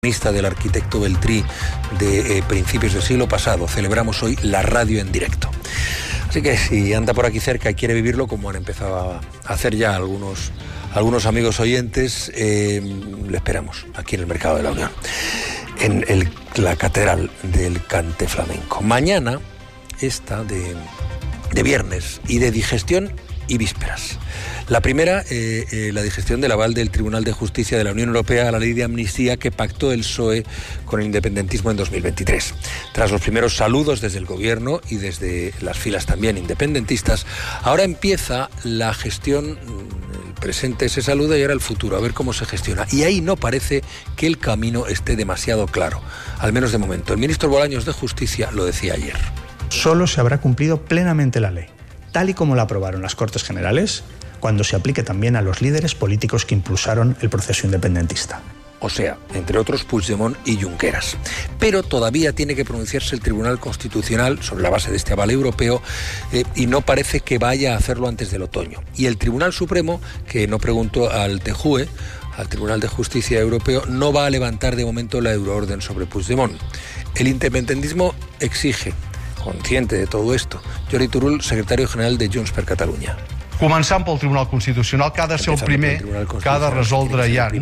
Del arquitecto Beltrí de principios del siglo pasado. Celebramos hoy la radio en directo. Así que si anda por aquí cerca y quiere vivirlo, como han empezado a hacer ya algunos amigos oyentes, le esperamos aquí en el Mercado de la Unión, en la Catedral del Cante Flamenco. Mañana está de viernes y de digestión y vísperas. La primera, la digestión del aval del Tribunal de Justicia de la Unión Europea a la ley de amnistía que pactó el PSOE con el independentismo en 2023. Tras los primeros saludos desde el gobierno y desde las filas también independentistas, ahora empieza la gestión. El presente se saluda y ahora el futuro, a ver cómo se gestiona. Y ahí no parece que el camino esté demasiado claro, al menos de momento. El ministro Bolaños de Justicia lo decía ayer. Solo se habrá cumplido plenamente la ley, tal y como la aprobaron las Cortes Generales, cuando se aplique también a los líderes políticos que impulsaron el proceso independentista. O sea, entre otros Puigdemont y Junqueras. Pero todavía tiene que pronunciarse el Tribunal Constitucional sobre la base de este aval europeo y no parece que vaya a hacerlo antes del otoño. Y el Tribunal Supremo, que no preguntó al TJUE, al Tribunal de Justicia Europeo, no va a levantar de momento la euroorden sobre Puigdemont. El independentismo exige, consciente de todo esto, Jordi Turull, secretario general de Junts per Catalunya. Començant pel Tribunal Constitucional, que ha de ser el primer que ha de resoldre ja.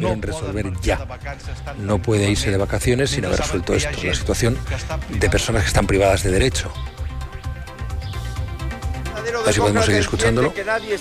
No puede irse de vacaciones sin haber resuelto esto, la situación de personas que están privadas de derecho. A ver si podemos seguir escuchándolo.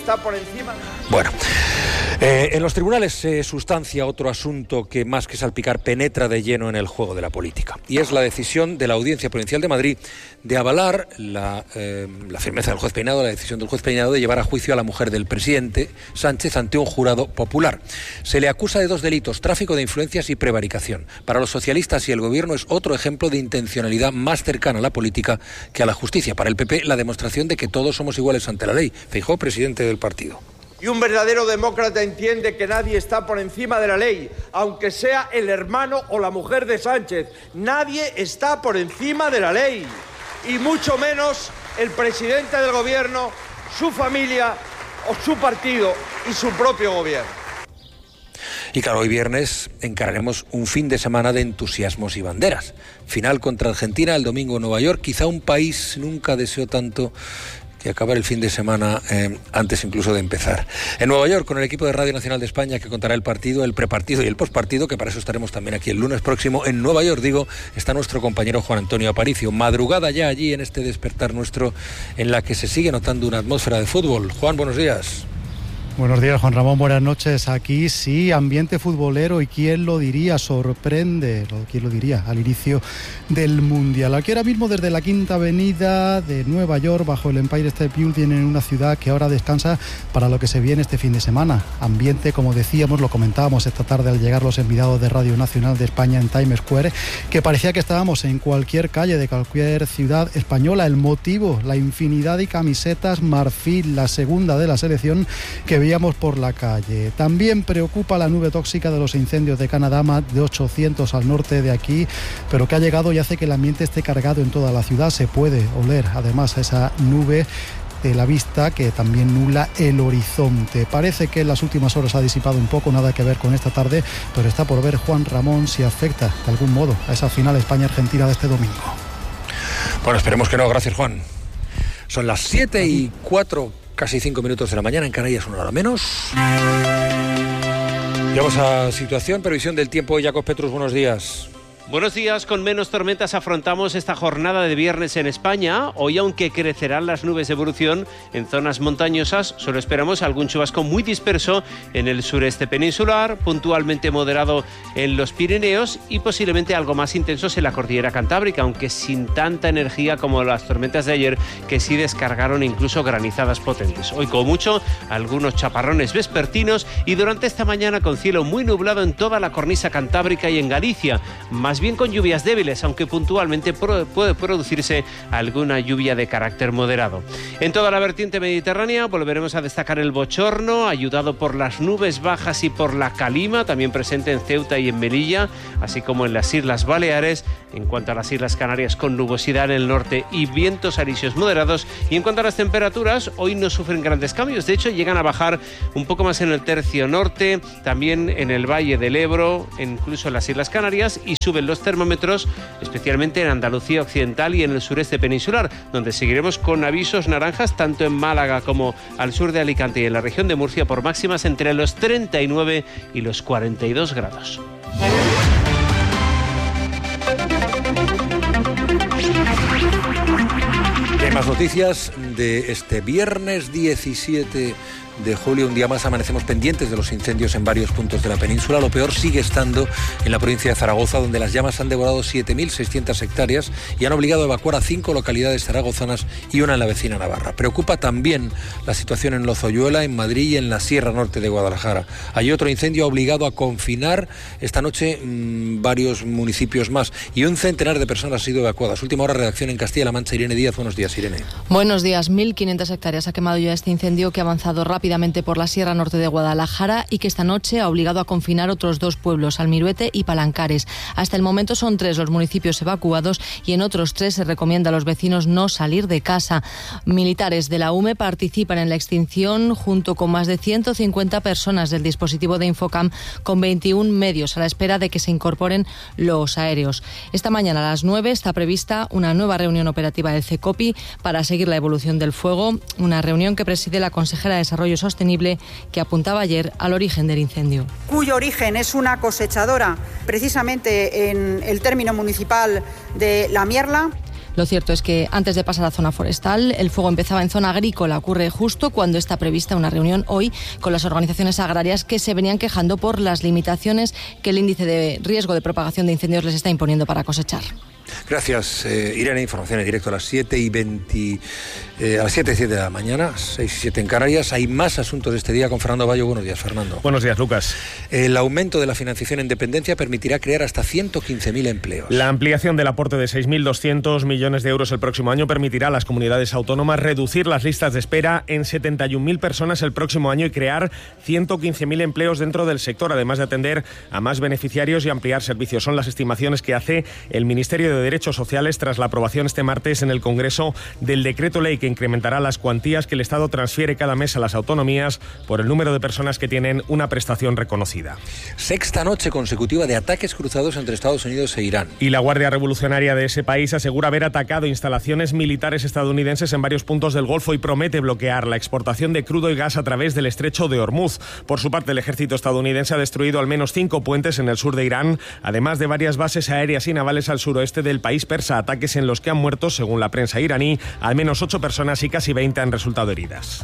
Bueno, en los tribunales se sustancia otro asunto que más que salpicar penetra de lleno en el juego de la política, y es la decisión de la Audiencia Provincial de Madrid de avalar la firmeza del juez Peinado, la decisión del juez Peinado de llevar a juicio a la mujer del presidente Sánchez ante un jurado popular. Se le acusa de dos delitos: tráfico de influencias y prevaricación. Para los socialistas y el gobierno es otro ejemplo de intencionalidad más cercana a la política que a la justicia. Para el PP, la demostración de que todos somos iguales ante la ley. Feijóo, presidente del partido. Y un verdadero demócrata entiende que nadie está por encima de la ley, aunque sea el hermano o la mujer de Sánchez. Nadie está por encima de la ley, y mucho menos el presidente del gobierno, su familia o su partido y su propio gobierno. Y claro, hoy viernes encararemos un fin de semana de entusiasmos y banderas. Final contra Argentina, el domingo en Nueva York. Quizá un país nunca deseó tanto que acabar el fin de semana antes incluso de empezar. En Nueva York, con el equipo de Radio Nacional de España que contará el partido, el prepartido y el postpartido, que para eso estaremos también aquí el lunes próximo. En Nueva York, está nuestro compañero Juan Antonio Aparicio. Madrugada ya allí en este despertar nuestro, en la que se sigue notando una atmósfera de fútbol. Juan, buenos días. Buenos días, Juan Ramón, buenas noches. Aquí sí, ambiente futbolero, y quién lo diría, sorprende, quién lo diría, al inicio del Mundial. Aquí ahora mismo desde la Quinta Avenida de Nueva York, bajo el Empire State Building, en una ciudad que ahora descansa para lo que se viene este fin de semana. Ambiente, como decíamos, lo comentábamos esta tarde al llegar los enviados de Radio Nacional de España en Times Square, que parecía que estábamos en cualquier calle de cualquier ciudad española. El motivo, la infinidad de camisetas marfil, la segunda de la selección que veíamos por la calle. También preocupa la nube tóxica de los incendios de Canadá, más de 800 al norte de aquí, pero que ha llegado y hace que el ambiente esté cargado en toda la ciudad. Se puede oler además esa nube de la vista que también nubla el horizonte. Parece que en las últimas horas ha disipado un poco, nada que ver con esta tarde, pero está por ver, Juan Ramón, si afecta de algún modo a esa final España-Argentina de este domingo. Bueno, esperemos que no. Gracias, Juan. Son las 7:04, casi 5 minutos de la mañana, en Canarias una hora menos. Y vamos a situación, previsión del tiempo. Jacob Petrus, buenos días. Buenos días, con menos tormentas afrontamos esta jornada de viernes en España. Hoy, aunque crecerán las nubes de evolución en zonas montañosas, solo esperamos algún chubasco muy disperso en el sureste peninsular, puntualmente moderado en los Pirineos y posiblemente algo más intensos en la cordillera cantábrica, aunque sin tanta energía como las tormentas de ayer, que sí descargaron incluso granizadas potentes. Hoy, como mucho, algunos chaparrones vespertinos, y durante esta mañana con cielo muy nublado en toda la cornisa cantábrica y en Galicia. Más más bien con lluvias débiles, aunque puntualmente puede producirse alguna lluvia de carácter moderado. En toda la vertiente mediterránea volveremos a destacar el bochorno, ayudado por las nubes bajas y por la calima, también presente en Ceuta y en Melilla, así como en las Islas Baleares. En cuanto a las Islas Canarias, con nubosidad en el norte y vientos alisios moderados. Y en cuanto a las temperaturas, hoy no sufren grandes cambios. De hecho, llegan a bajar un poco más en el tercio norte, también en el Valle del Ebro, incluso en las Islas Canarias, y suben los termómetros, especialmente en Andalucía Occidental y en el sureste peninsular, donde seguiremos con avisos naranjas tanto en Málaga como al sur de Alicante y en la región de Murcia por máximas entre los 39 y los 42 grados. Hay más noticias de este viernes 17 de julio. Un día más amanecemos pendientes de los incendios en varios puntos de la península. Lo peor sigue estando en la provincia de Zaragoza, donde las llamas han devorado 7.600 hectáreas y han obligado a evacuar a 5 localidades zaragozanas y una en la vecina Navarra. Preocupa también la situación en Lozoyuela, en Madrid y en la Sierra Norte de Guadalajara. Hay otro incendio ha obligado a confinar esta noche varios municipios más y un centenar de personas han sido evacuadas. Última hora, redacción en Castilla-La Mancha. Irene Díaz, buenos días, Irene. Buenos días. 1.500 hectáreas ha quemado ya este incendio, que ha avanzado rápidamente por la Sierra Norte de Guadalajara y que esta noche ha obligado a confinar otros 2 pueblos, Almiruete y Palancares. Hasta el momento son 3 los municipios evacuados y en otros 3 se recomienda a los vecinos no salir de casa. Militares de la UME participan en la extinción junto con más de 150 personas del dispositivo de Infocam, con 21 medios a la espera de que se incorporen los aéreos. Esta mañana a las 9 está prevista una nueva reunión operativa del CECOPI para seguir la evolución del fuego, una reunión que preside la consejera de Desarrollo Sostenible, que apuntaba ayer al origen del incendio. Cuyo origen es una cosechadora, precisamente en el término municipal de La Mierla. Lo cierto es que antes de pasar a zona forestal, el fuego empezaba en zona agrícola. Ocurre justo cuando está prevista una reunión hoy con las organizaciones agrarias, que se venían quejando por las limitaciones que el índice de riesgo de propagación de incendios les está imponiendo para cosechar. Gracias, Irene. Información en directo a las 7:20, a las 7:07 de la mañana, 6:07 en Canarias. Hay más asuntos de este día con Fernando Bayo. Buenos días, Fernando. Buenos días, Lucas. El aumento de la financiación en dependencia permitirá crear hasta 115.000 empleos. La ampliación del aporte de 6.200 millones de euros el próximo año permitirá a las comunidades autónomas reducir las listas de espera en 71.000 personas el próximo año y crear 115.000 empleos dentro del sector, además de atender a más beneficiarios y ampliar servicios. Son las estimaciones que hace el Ministerio de Derechos Sociales tras la aprobación este martes en el Congreso del decreto ley que incrementará las cuantías que el Estado transfiere cada mes a las autonomías por el número de personas que tienen una prestación reconocida. Sexta noche consecutiva de ataques cruzados entre Estados Unidos e Irán. Y la Guardia Revolucionaria de ese país asegura haber atacado instalaciones militares estadounidenses en varios puntos del Golfo y promete bloquear la exportación de crudo y gas a través del estrecho de Hormuz. Por su parte, el ejército estadounidense ha destruido al menos 5 puentes en el sur de Irán, además de varias bases aéreas y navales al suroeste del país persa, ataques en los que han muerto, según la prensa iraní, al menos 8 personas y casi 20 han resultado heridas.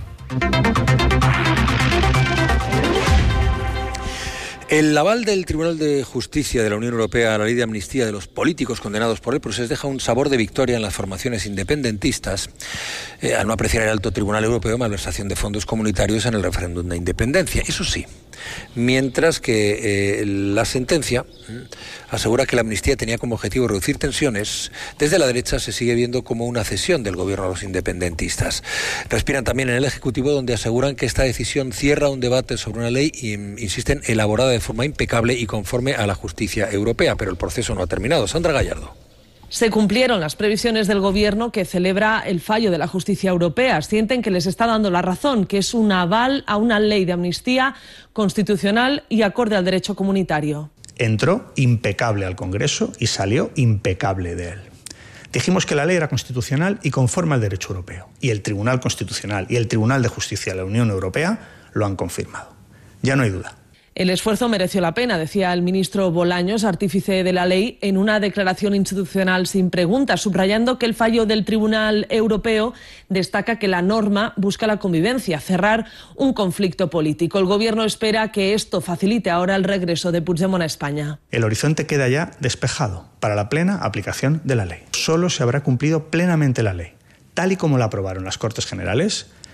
El aval del Tribunal de Justicia de la Unión Europea a la ley de amnistía de los políticos condenados por el proceso deja un sabor de victoria en las formaciones independentistas al no apreciar el alto Tribunal Europeo malversación de fondos comunitarios en el referéndum de independencia. Eso sí, mientras que la sentencia asegura que la amnistía tenía como objetivo reducir tensiones, desde la derecha se sigue viendo como una cesión del gobierno a los independentistas. Respiran también en el Ejecutivo, donde aseguran que esta decisión cierra un debate sobre una ley y insisten elaborada de forma impecable y conforme a la justicia europea, pero el proceso no ha terminado. Sandra Gallardo. Se cumplieron las previsiones del Gobierno, que celebra el fallo de la justicia europea. Sienten que les está dando la razón, que es un aval a una ley de amnistía constitucional y acorde al derecho comunitario. Entró impecable al Congreso y salió impecable de él. Dijimos que la ley era constitucional y conforme al derecho europeo. Y el Tribunal Constitucional y el Tribunal de Justicia de la Unión Europea lo han confirmado. Ya no hay duda. El esfuerzo mereció la pena, decía el ministro Bolaños, artífice de la ley, en una declaración institucional sin preguntas, subrayando que el fallo del Tribunal Europeo destaca que la norma busca la convivencia, cerrar un conflicto político. El Gobierno espera que esto facilite ahora el regreso de Puigdemont a España. El horizonte queda ya despejado para la plena aplicación de la ley. Solo se habrá cumplido plenamente la ley, tal y como la aprobaron las Cortes Generales,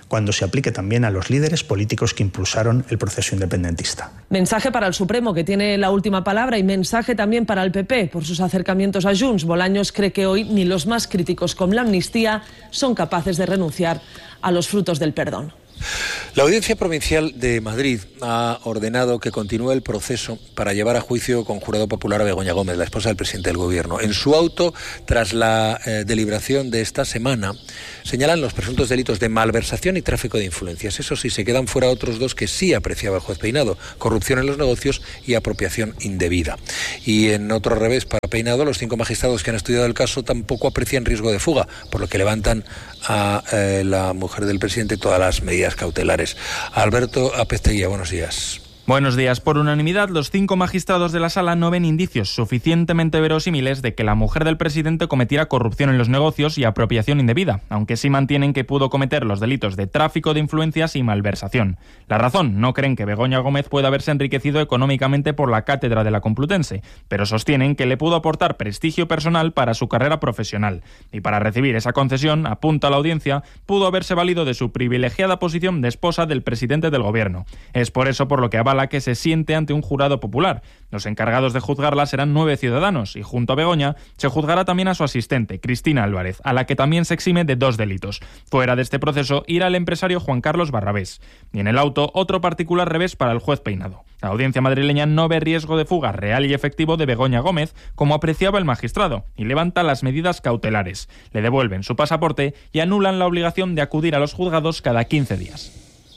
cuando se aplique también a los líderes políticos que impulsaron el proceso independentista. Mensaje para el Supremo, que tiene la última palabra, y mensaje también para el PP por sus acercamientos a Junts. Bolaños cree que hoy ni los más críticos con la amnistía son capaces de renunciar a los frutos del perdón. La Audiencia Provincial de Madrid ha ordenado que continúe el proceso para llevar a juicio con jurado popular a Begoña Gómez, la esposa del presidente del Gobierno. En su auto, tras la deliberación de esta semana, señalan los presuntos delitos de malversación y tráfico de influencias. Eso sí, se quedan fuera otros dos que sí apreciaba el juez Peinado: corrupción en los negocios y apropiación indebida. Y en otro revés para Peinado, los 5 magistrados que han estudiado el caso tampoco aprecian riesgo de fuga, por lo que levantan a la mujer del presidente todas las medidas cautelares. Alberto Apezteguía, buenos días. Buenos días. Por unanimidad, los 5 magistrados de la sala no ven indicios suficientemente verosímiles de que la mujer del presidente cometiera corrupción en los negocios y apropiación indebida, aunque sí mantienen que pudo cometer los delitos de tráfico de influencias y malversación. La razón: no creen que Begoña Gómez pueda haberse enriquecido económicamente por la cátedra de la Complutense, pero sostienen que le pudo aportar prestigio personal para su carrera profesional. Y para recibir esa concesión, apunta la audiencia, pudo haberse valido de su privilegiada posición de esposa del presidente del Gobierno. Es por eso por lo que avala que se siente ante un jurado popular. Los encargados de juzgarla serán 9 ciudadanos y junto a Begoña se juzgará también a su asistente, Cristina Álvarez, a la que también se exime de 2 delitos. Fuera de este proceso irá el empresario Juan Carlos Barrabés. Y en el auto, otro particular revés para el juez Peinado. La audiencia madrileña no ve riesgo de fuga real y efectivo de Begoña Gómez, como apreciaba el magistrado, y levanta las medidas cautelares. Le devuelven su pasaporte y anulan la obligación de acudir a los juzgados cada 15 días.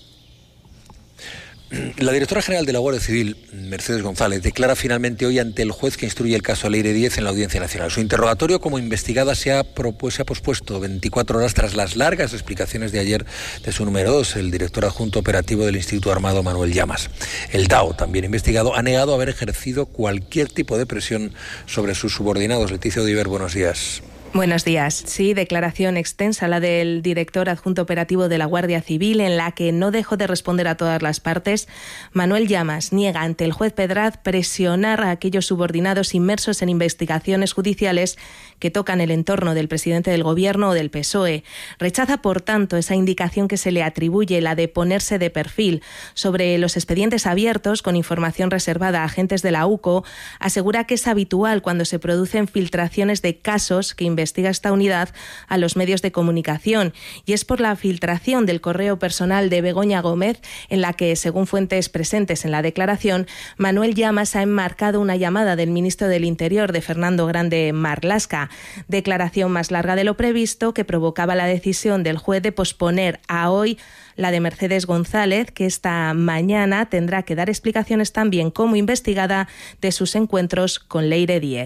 La directora general de la Guardia Civil, Mercedes González, declara finalmente hoy ante el juez que instruye el caso Leire Díez en la Audiencia Nacional. Su interrogatorio como investigada se ha pospuesto 24 horas tras las largas explicaciones de ayer de su número 2, el director adjunto operativo del Instituto Armado, Manuel Llamas. El DAO, también investigado, ha negado haber ejercido cualquier tipo de presión sobre sus subordinados. Leticia Odiver, buenos días. Buenos días. Sí, declaración extensa la del director adjunto operativo de la Guardia Civil, en la que no dejó de responder a todas las partes. Manuel Llamas niega ante el juez Pedraz presionar a aquellos subordinados inmersos en investigaciones judiciales que tocan el entorno del presidente del Gobierno o del PSOE. Rechaza, por tanto, esa indicación que se le atribuye, la de ponerse de perfil sobre los expedientes abiertos con información reservada a agentes de la UCO. Asegura que es habitual cuando se producen filtraciones de casos que investiga esta unidad a los medios de comunicación, y es por la filtración del correo personal de Begoña Gómez en la que, según fuentes presentes en la declaración, Manuel Llamas ha enmarcado una llamada del ministro del Interior, de Fernando Grande Marlaska. Declaración más larga de lo previsto, que provocaba la decisión del juez de posponer a hoy la de Mercedes González, que esta mañana tendrá que dar explicaciones también como investigada de sus encuentros con Leire Díez.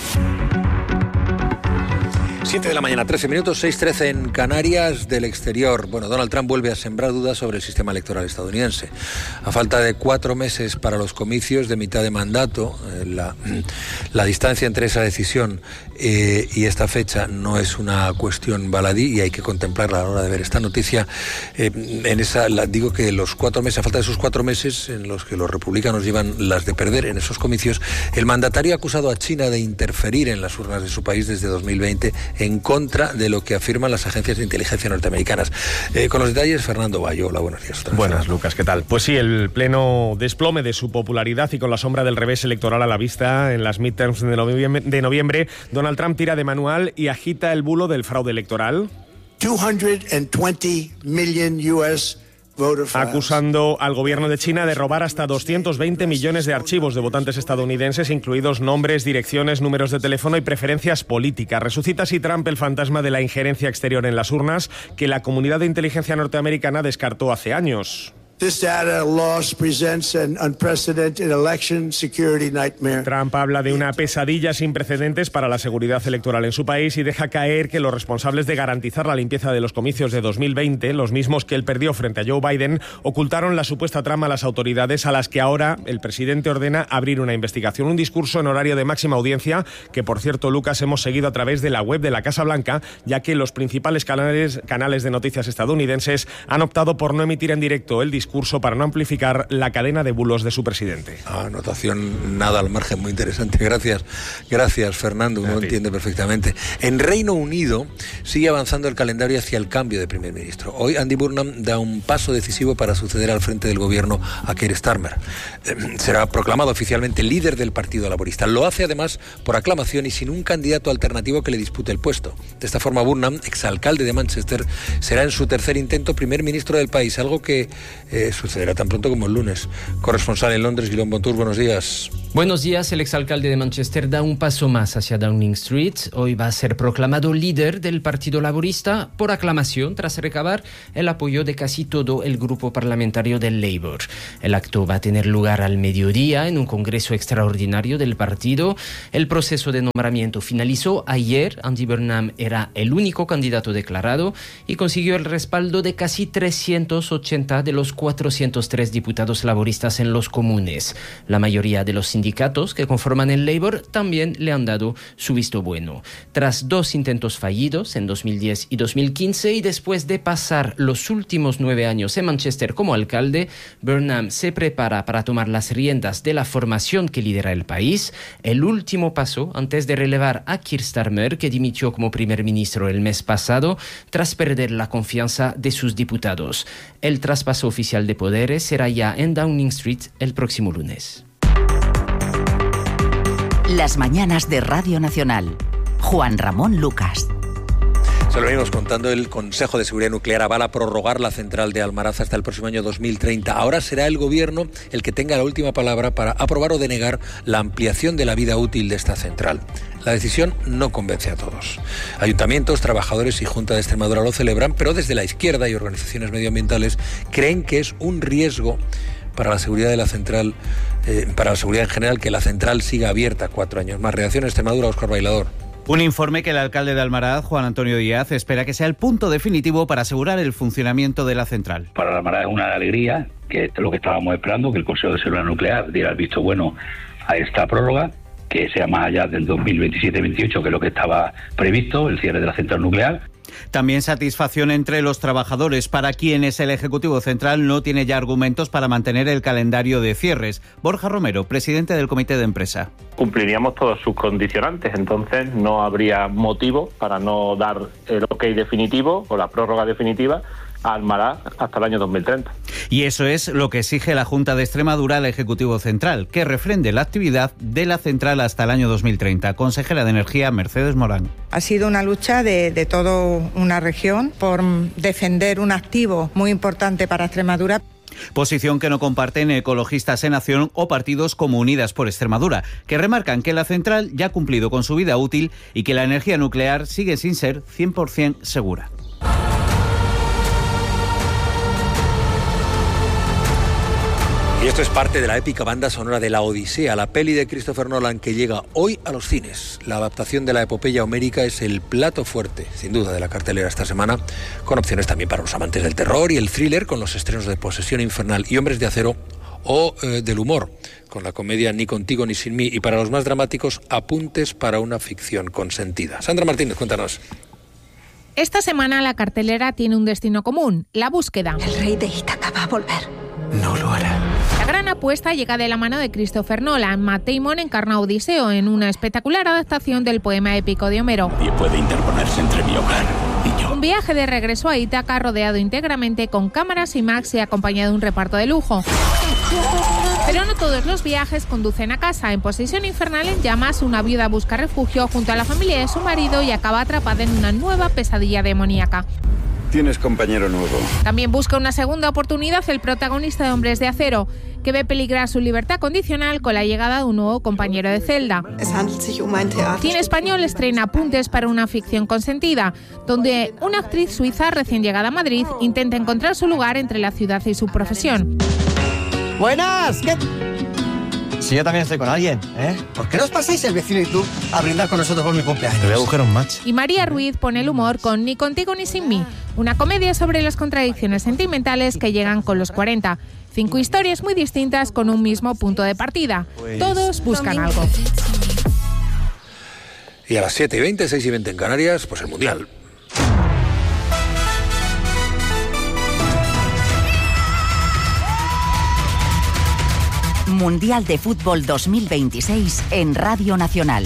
7 de la mañana, 13 minutos, 6:13 en Canarias. Del exterior. Bueno, Donald Trump vuelve a sembrar dudas sobre el sistema electoral estadounidense. A falta de 4 meses para los comicios de mitad de mandato, la distancia entre esa decisión y esta fecha no es una cuestión baladí, y hay que contemplarla a la hora de ver esta noticia. Digo que los 4 meses, a falta de esos 4 meses en los que los republicanos llevan las de perder en esos comicios, el mandatario ha acusado a China de interferir en las urnas de su país desde 2020 en contra de lo que afirman las agencias de inteligencia norteamericanas. Con los detalles, Fernando Bayo. Hola, buenos días. Buenas, Lucas, ¿qué tal? Pues sí, el pleno desplome de su popularidad y con la sombra del revés electoral a la vista en las midterms de noviembre, Donald Trump tira de manual y agita el bulo del fraude electoral. 220 million US acusando al gobierno de China de robar hasta 220 millones de archivos de votantes estadounidenses, incluidos nombres, direcciones, números de teléfono y preferencias políticas. Resucita así Trump el fantasma de la injerencia exterior en las urnas que la comunidad de inteligencia norteamericana descartó hace años. This data loss presents an unprecedented election security nightmare. Trump habla de una pesadilla sin precedentes para la seguridad electoral en su país y deja caer que los responsables de garantizar la limpieza de los comicios de 2020, los mismos que él perdió frente a Joe Biden, ocultaron la supuesta trama a las autoridades, a las que ahora el presidente ordena abrir una investigación. Un discurso en horario de máxima audiencia que, por cierto, Lucas, hemos seguido a través de la web de la Casa Blanca, ya que los principales canales de noticias estadounidenses han optado por no emitir en directo el discurso discurso para no amplificar la cadena de bulos de su presidente. Anotación nada al margen, muy interesante. Gracias Fernando, uno entiende perfectamente. En Reino Unido sigue avanzando el calendario hacia el cambio de primer ministro. Hoy Andy Burnham da un paso decisivo para suceder al frente del gobierno a Keir Starmer. Será proclamado oficialmente líder del Partido Laborista. Lo hace además por aclamación y sin un candidato alternativo que le dispute el puesto. De esta forma, Burnham, exalcalde de Manchester, será en su tercer intento primer ministro del país, algo que sucederá tan pronto como el lunes. Corresponsal en Londres, Guillaume Bontour, buenos días. Buenos días. El exalcalde de Manchester da un paso más hacia Downing Street. Hoy va a ser proclamado líder del Partido Laborista por aclamación tras recabar el apoyo de casi todo el grupo parlamentario del Labour. El acto va a tener lugar al mediodía en un congreso extraordinario del partido. El proceso de nombramiento finalizó ayer. Andy Burnham era el único candidato declarado y consiguió el respaldo de casi 380 de los 403 diputados laboristas en los comunes. La mayoría de los sindicatos que conforman el Labour también le han dado su visto bueno. Tras 2 intentos fallidos en 2010 y 2015 y después de pasar los últimos 9 años en Manchester como alcalde, Burnham se prepara para tomar las riendas de la formación que lidera el país, el último paso antes de relevar a Keir Starmer, que dimitió como primer ministro el mes pasado tras perder la confianza de sus diputados. El traspaso oficial de poderes será ya en Downing Street el próximo lunes. Las mañanas de Radio Nacional. Juan Ramón Lucas. Se lo venimos contando, el Consejo de Seguridad Nuclear avala prorrogar la central de Almaraz hasta el próximo año 2030. Ahora será el Gobierno el que tenga la última palabra para aprobar o denegar la ampliación de la vida útil de esta central. La decisión no convence a todos. Ayuntamientos, trabajadores y Junta de Extremadura lo celebran, pero desde la izquierda y organizaciones medioambientales creen que es un riesgo para la seguridad de la central, para la seguridad en general, que la central siga abierta 4 años más. Reacción Extremadura, Óscar Bailador. Un informe que el alcalde de Almaraz, Juan Antonio Díaz, espera que sea el punto definitivo para asegurar el funcionamiento de la central. Para Almaraz es una alegría, que es lo que estábamos esperando, que el Consejo de Seguridad Nuclear diera el visto bueno a esta prórroga, que sea más allá del 2027-28, que es lo que estaba previsto, el cierre de la central nuclear. También satisfacción entre los trabajadores, para quienes el Ejecutivo Central no tiene ya argumentos para mantener el calendario de cierres. Borja Romero, presidente del Comité de Empresa. Cumpliríamos todos sus condicionantes, entonces no habría motivo para no dar el ok definitivo o la prórroga definitiva a Almaraz hasta el año 2030. Y eso es lo que exige la Junta de Extremadura al Ejecutivo Central, que refrende la actividad de la central hasta el año 2030. Consejera de Energía, Mercedes Morán. Ha sido una lucha de toda una región por defender un activo muy importante para Extremadura. Posición que no comparten Ecologistas en Acción o partidos como Unidas por Extremadura, que remarcan que la central ya ha cumplido con su vida útil y que la energía nuclear sigue sin ser 100% segura. Y esto es parte de la épica banda sonora de La Odisea, la peli de Christopher Nolan que llega hoy a los cines. La adaptación de la epopeya homérica es el plato fuerte, sin duda, de la cartelera esta semana, con opciones también para los amantes del terror y el thriller, con los estrenos de Posesión Infernal y Hombres de Acero, o del humor, con la comedia Ni contigo ni sin mí, y para los más dramáticos, Apuntes para una ficción consentida. Sandra Martínez, cuéntanos. Esta semana la cartelera tiene un destino común, la búsqueda. El rey de Ítaca va a volver. No lo hará. La gran apuesta llega de la mano de Christopher Nolan. Matt Damon encarna a Odiseo en una espectacular adaptación del poema épico de Homero. Nadie puede interponerse entre mi hogar y yo. Un viaje de regreso a Ítaca rodeado íntegramente con cámaras IMAX y acompañado de un reparto de lujo. Pero no todos los viajes conducen a casa. En Posesión Infernal en llamas, una viuda busca refugio junto a la familia de su marido y acaba atrapada en una nueva pesadilla demoníaca. Tienes compañero nuevo. También busca una segunda oportunidad el protagonista de Hombres de Acero, que ve peligrar su libertad condicional con la llegada de un nuevo compañero de celda. Cine Español estrena Apuntes para una ficción consentida, donde una actriz suiza recién llegada a Madrid intenta encontrar su lugar entre la ciudad y su profesión. ¡Buenas! ¿Qué? Si yo también estoy con alguien, ¿eh? ¿Por qué no os pasáis el vecino y tú a brindar con nosotros por mi cumpleaños? Te voy a buscar un match. Y María Ruiz pone el humor con Ni contigo ni sin mí, una comedia sobre las contradicciones sentimentales que llegan con los 40. 5 historias muy distintas con un mismo punto de partida. Todos buscan algo. Y a las 7:20, 6:20 en Canarias, pues el Mundial. Mundial de Fútbol 2026 en Radio Nacional.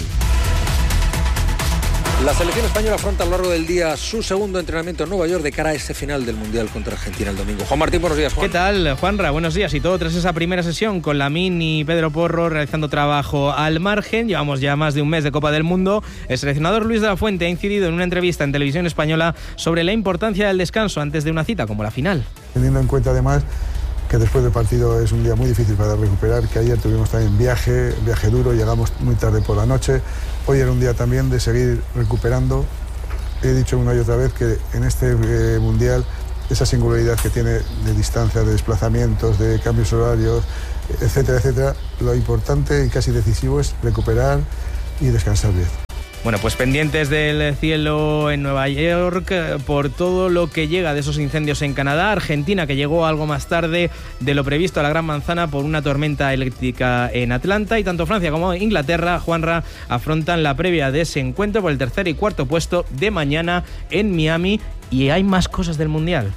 La selección española afronta a lo largo del día su segundo entrenamiento en Nueva York de cara a ese final del Mundial contra Argentina el domingo. Juan Martín, buenos días, Juan. ¿Qué tal, Juanra? Buenos días. Y todo tras esa primera sesión con Lamine y Pedro Porro realizando trabajo al margen. Llevamos ya más de un mes de Copa del Mundo. El seleccionador Luis de la Fuente ha incidido en una entrevista en Televisión Española sobre la importancia del descanso antes de una cita como la final. Teniendo en cuenta además que después del partido es un día muy difícil para recuperar, que ayer tuvimos también viaje duro, llegamos muy tarde por la noche. Hoy era un día también de seguir recuperando. He dicho una y otra vez que en este Mundial esa singularidad que tiene de distancia, de desplazamientos, de cambios horarios, etcétera, etcétera, lo importante y casi decisivo es recuperar y descansar bien. Bueno, pues pendientes del cielo en Nueva York por todo lo que llega de esos incendios en Canadá. Argentina, que llegó algo más tarde de lo previsto a la Gran Manzana por una tormenta eléctrica en Atlanta. Y tanto Francia como Inglaterra, Juanra, afrontan la previa de ese encuentro por el tercer y cuarto puesto de mañana en Miami. Y hay más cosas del Mundial.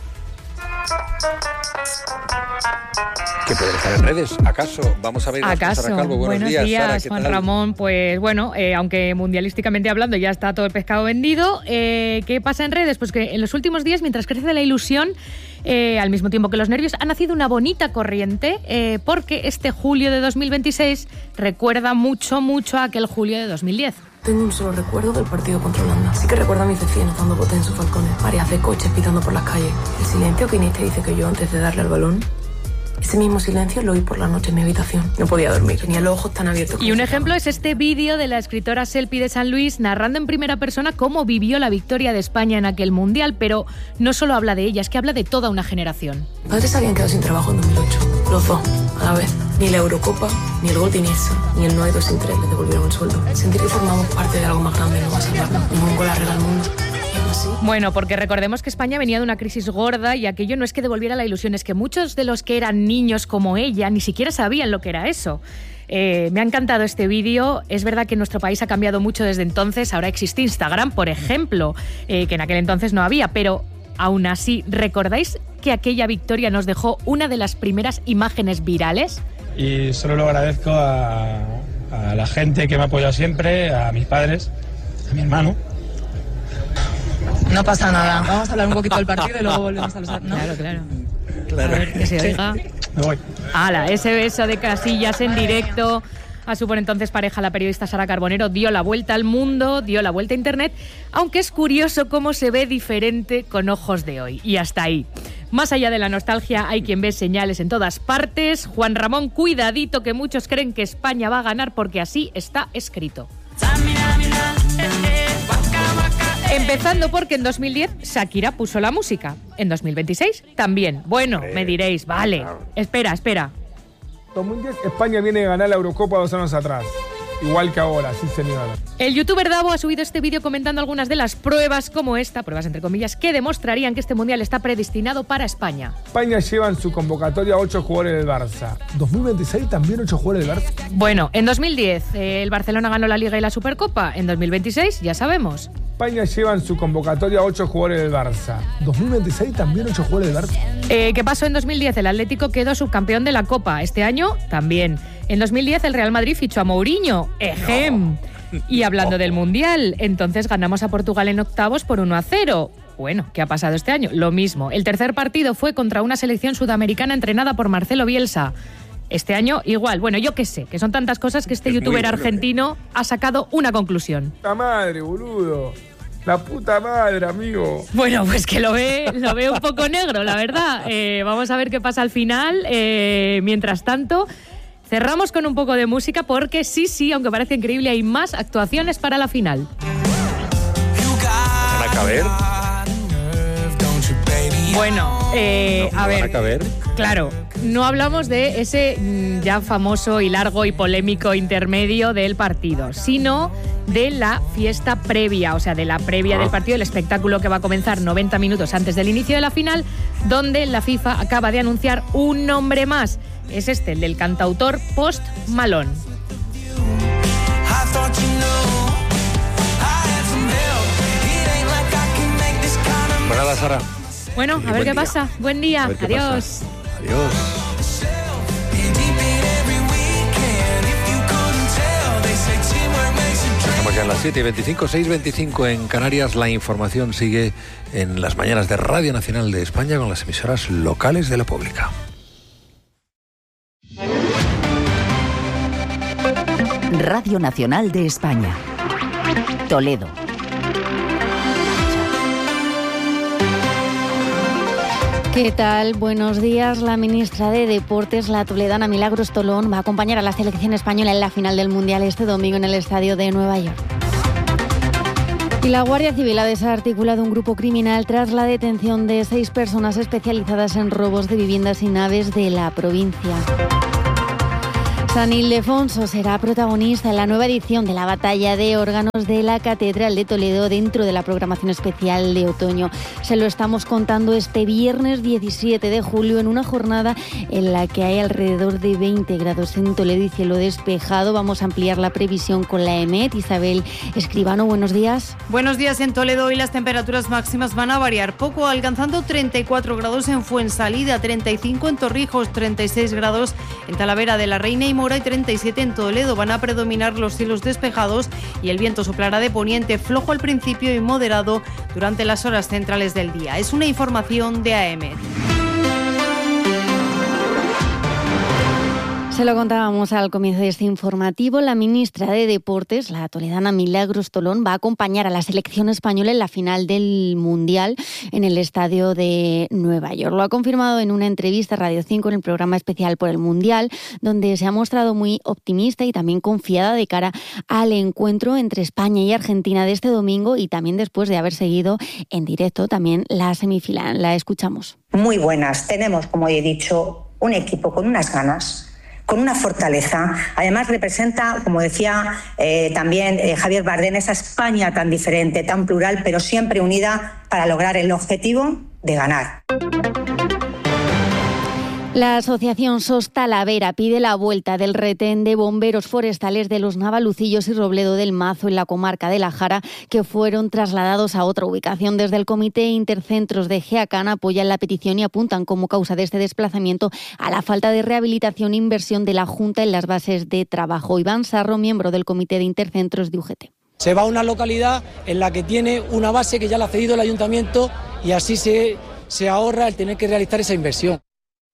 ¿Qué puede estar en redes? ¿Acaso? Vamos a ver a Sara Calvo. Buenos días, Sara, Juan Ramón. Pues bueno, aunque mundialísticamente hablando ya está todo el pescado vendido, ¿qué pasa en redes? Pues que en los últimos días, mientras crece la ilusión, al mismo tiempo que los nervios, ha nacido una bonita corriente, porque este julio de 2026 recuerda mucho a aquel julio de 2010. Tengo un solo recuerdo del partido contra Holanda. Sí que recuerdo a mis vecinos dando botes en sus balcones, mareas de coches pitando por las calles. El silencio que Iniesta dice que yo antes de darle al balón. Ese mismo silencio lo oí por la noche en mi habitación. No podía dormir, tenía los ojos tan abiertos. Y un ejemplo es este vídeo de la escritora Selpi de San Luis narrando en primera persona cómo vivió la victoria de España en aquel Mundial, pero no solo habla de ella, es que habla de toda una generación. Mis padres habían quedado sin trabajo en 2008, los dos, a la vez. Ni la Eurocopa, ni el gol de Iniesta, ni el no hay 2 sin 3 les devolvieron el sueldo. Sentir que formamos parte de algo más grande no va a salvarnos. Ningún gol arregla el mundo. Bueno, porque recordemos que España venía de una crisis gorda y aquello no es que devolviera la ilusión, es que muchos de los que eran niños como ella ni siquiera sabían lo que era eso. Me ha encantado este vídeo. Es verdad que nuestro país ha cambiado mucho desde entonces. Ahora existe Instagram, por ejemplo, que en aquel entonces no había, pero aún así, ¿recordáis que aquella victoria nos dejó una de las primeras imágenes virales? Y solo lo agradezco a la gente que me ha apoyado siempre, a mis padres, a mi hermano. No pasa nada. Vamos a hablar un poquito del partido y luego volvemos a los... ¿no? Claro. A ver, que se oiga. Me voy. ¡Hala! Ese beso de Casillas en directo a su por entonces pareja, la periodista Sara Carbonero, dio la vuelta al mundo, dio la vuelta a Internet, aunque es curioso cómo se ve diferente con ojos de hoy. Y hasta ahí. Más allá de la nostalgia, hay quien ve señales en todas partes. Juan Ramón, cuidadito, que muchos creen que España va a ganar porque así está escrito. Empezando porque en 2010 Shakira puso la música. En 2026 también. Bueno, me diréis, vale. Espera. 2010 España viene a ganar la Eurocopa 2 años atrás. Igual que ahora, sí señor. El youtuber Davo ha subido este vídeo comentando algunas de las pruebas como esta, pruebas entre comillas, que demostrarían que este mundial está predestinado para España. España lleva en su convocatoria 8 jugadores del Barça. 2026 también 8 jugadores del Barça. Bueno, en 2010 el Barcelona ganó la Liga y la Supercopa. En 2026 ya sabemos. España lleva en su convocatoria 8 jugadores del Barça. 2026 también 8 jugadores del Barça. ¿Qué pasó en 2010? El Atlético quedó subcampeón de la Copa. Este año también. En 2010 el Real Madrid fichó a Mourinho. ¡Ejem! Y hablando del Mundial, entonces ganamos a Portugal en octavos por 1-0. Bueno, ¿qué ha pasado este año? Lo mismo. El tercer partido fue contra una selección sudamericana entrenada por Marcelo Bielsa. Este año igual. Bueno, yo qué sé, que son tantas cosas que este youtuber argentino ha sacado una conclusión. ¡La madre, boludo! La puta madre, amigo. Bueno, pues que lo ve un poco negro, la verdad. Vamos a ver qué pasa al final. Mientras tanto, cerramos con un poco de música porque sí, aunque parece increíble, hay más actuaciones para la final. ¿Van a caber? Bueno, a ver, claro, no hablamos de ese ya famoso y largo y polémico intermedio del partido, sino de la fiesta previa, o sea, de la previa del partido, el espectáculo que va a comenzar 90 minutos antes del inicio de la final, donde la FIFA acaba de anunciar un nombre más. Es el del cantautor Post Malone. Pues nada, Sara. Bueno, a ver qué pasa. Buen día. Adiós. Adiós. Estamos ya en las 7:25, 6:25 en Canarias. La información sigue en las mañanas de Radio Nacional de España con las emisoras locales de la pública. Radio Nacional de España. Toledo. ¿Qué tal? Buenos días. La ministra de Deportes, la toledana Milagros Tolón, va a acompañar a la selección española en la final del Mundial este domingo en el estadio de Nueva York. Y la Guardia Civil ha desarticulado un grupo criminal tras la detención de 6 personas especializadas en robos de viviendas y naves de la provincia. San Ildefonso será protagonista en la nueva edición de la Batalla de Órganos de la Catedral de Toledo dentro de la programación especial de otoño. Se lo estamos contando este viernes 17 de julio en una jornada en la que hay alrededor de 20 grados en Toledo y cielo despejado. Vamos a ampliar la previsión con la EMET. Isabel Escribano, buenos días. Buenos días en Toledo. Hoy las temperaturas máximas van a variar poco, alcanzando 34 grados en Fuensalida, 35 en Torrijos, 36 grados en Talavera de la Reina y Mora y 37 en Toledo. Van a predominar los cielos despejados y el viento soplará de poniente, flojo al principio y moderado durante las horas centrales del día. Es una información de AEMET. Se lo contábamos al comienzo de este informativo. La ministra de Deportes, la toledana Milagros Tolón, va a acompañar a la selección española en la final del Mundial en el estadio de Nueva York. Lo ha confirmado en una entrevista a Radio 5 en el programa especial por el Mundial, donde se ha mostrado muy optimista y también confiada de cara al encuentro entre España y Argentina de este domingo y también después de haber seguido en directo también la semifinal. La escuchamos. Muy buenas. Tenemos, como he dicho, un equipo con unas ganas, con una fortaleza. Además representa, como decía también Javier Bardem, esa España tan diferente, tan plural, pero siempre unida para lograr el objetivo de ganar. La asociación SOS Talavera pide la vuelta del retén de bomberos forestales de los Navalucillos y Robledo del Mazo en la comarca de La Jara, que fueron trasladados a otra ubicación. Desde el Comité Intercentros de Geacán apoyan la petición y apuntan como causa de este desplazamiento a la falta de rehabilitación e inversión de la Junta en las bases de trabajo. Iván Sarro, miembro del Comité de Intercentros de UGT. Se va a una localidad en la que tiene una base que ya la ha cedido el ayuntamiento y así se ahorra el tener que realizar esa inversión.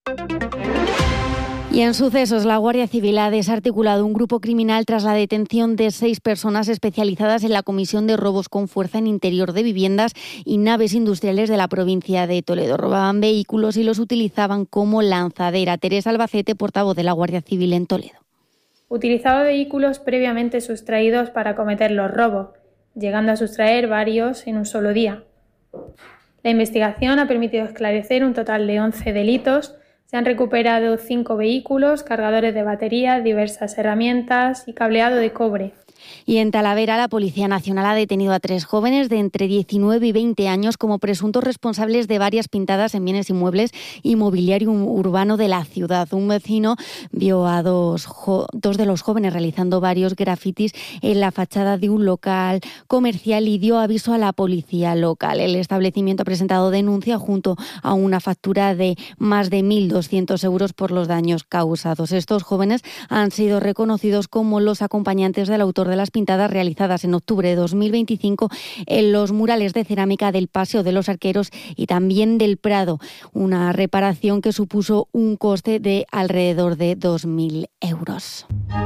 Y en sucesos, la Guardia Civil ha desarticulado un grupo criminal tras la detención de 6 personas especializadas en la comisión de robos con fuerza en interior de viviendas y naves industriales de la provincia de Toledo. Robaban vehículos y los utilizaban como lanzadera. Teresa Albacete, portavoz de la Guardia Civil en Toledo. Utilizaba vehículos previamente sustraídos para cometer los robos, llegando a sustraer varios en un solo día. La investigación ha permitido esclarecer un total de 11 delitos. Se han recuperado 5 vehículos, cargadores de batería, diversas herramientas y cableado de cobre. Y en Talavera, la Policía Nacional ha detenido a 3 jóvenes de entre 19 y 20 años como presuntos responsables de varias pintadas en bienes inmuebles y mobiliario urbano de la ciudad. Un vecino vio a dos de los jóvenes realizando varios grafitis en la fachada de un local comercial y dio aviso a la policía local. El establecimiento ha presentado denuncia junto a una factura de más de 1.200 euros por los daños causados. Estos jóvenes han sido reconocidos como los acompañantes del autor de las pintadas realizadas en octubre de 2025 en los murales de cerámica del Paseo de los Arqueros y también del Prado, una reparación que supuso un coste de alrededor de 2.000 euros.